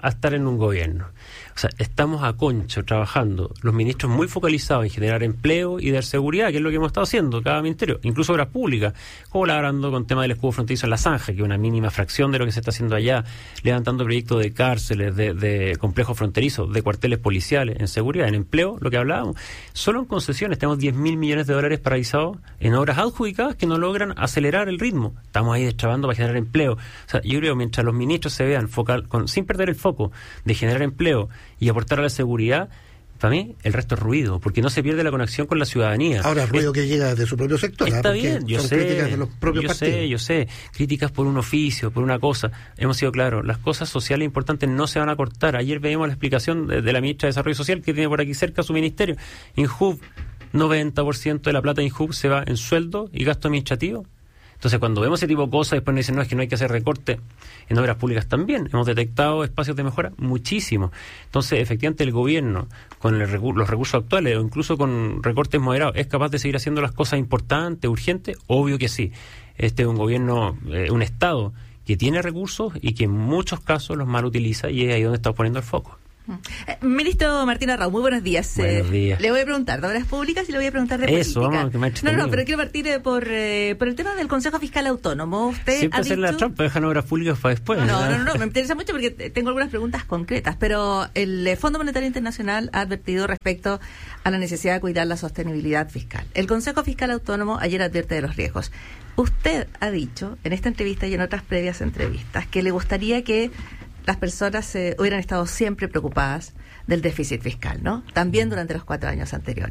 a estar en un gobierno. O sea, estamos a concho trabajando, los ministros muy focalizados en generar empleo y dar seguridad, que es lo que hemos estado haciendo cada ministerio, incluso obras públicas, colaborando con temas del escudo fronterizo en La Zanja, que es una mínima fracción de lo que se está haciendo allá, levantando proyectos de cárceles, de complejos fronterizos, de cuarteles policiales, en seguridad, en empleo, lo que hablábamos. Solo en concesiones tenemos $10.000 millones paralizados en obras adjudicadas que no logran acelerar el ritmo. Estamos ahí destrabando para generar empleo. O sea, yo creo que mientras los ministros se vean sin perder el foco de generar empleo y aportar a la seguridad, para mí el resto es ruido, porque no se pierde la conexión con la ciudadanía. Ahora, ruido que llega de su propio sector. Está bien, yo sé, críticas de los propios partidos. Yo sé, críticas por un oficio, por una cosa. Hemos sido claros, las cosas sociales importantes no se van a cortar. Ayer veíamos la explicación de la ministra de Desarrollo Social, que tiene por aquí cerca su ministerio. INJUV, 90% de la plata de INJUV se va en sueldo y gasto administrativo. Entonces, cuando vemos ese tipo de cosas, después nos dicen, no, es que no hay que hacer recorte. En obras públicas también hemos detectado espacios de mejora muchísimo. Entonces, efectivamente, el gobierno, con los recursos actuales o incluso con recortes moderados, ¿es capaz de seguir haciendo las cosas importantes, urgentes? Obvio que sí. Este es un gobierno, un Estado que tiene recursos y que en muchos casos los mal utiliza, y es ahí donde estamos poniendo el foco. Ministro Martín Arrau, muy buenos días. Buenos días. Le voy a preguntar de obras públicas y le voy a preguntar de eso, política. Vamos, que me ha hecho no, pero quiero partir por el tema del Consejo Fiscal Autónomo. Usted siempre ha hacer dicho... la trampa, dejan obras públicas para después. No, me interesa mucho porque tengo algunas preguntas concretas, pero el Fondo Monetario Internacional ha advertido respecto a la necesidad de cuidar la sostenibilidad fiscal. El Consejo Fiscal Autónomo ayer advierte de los riesgos. Usted ha dicho en esta entrevista y en otras previas entrevistas que le gustaría que las personas hubieran estado siempre preocupadas del déficit fiscal, ¿no? También durante los 4 años anteriores.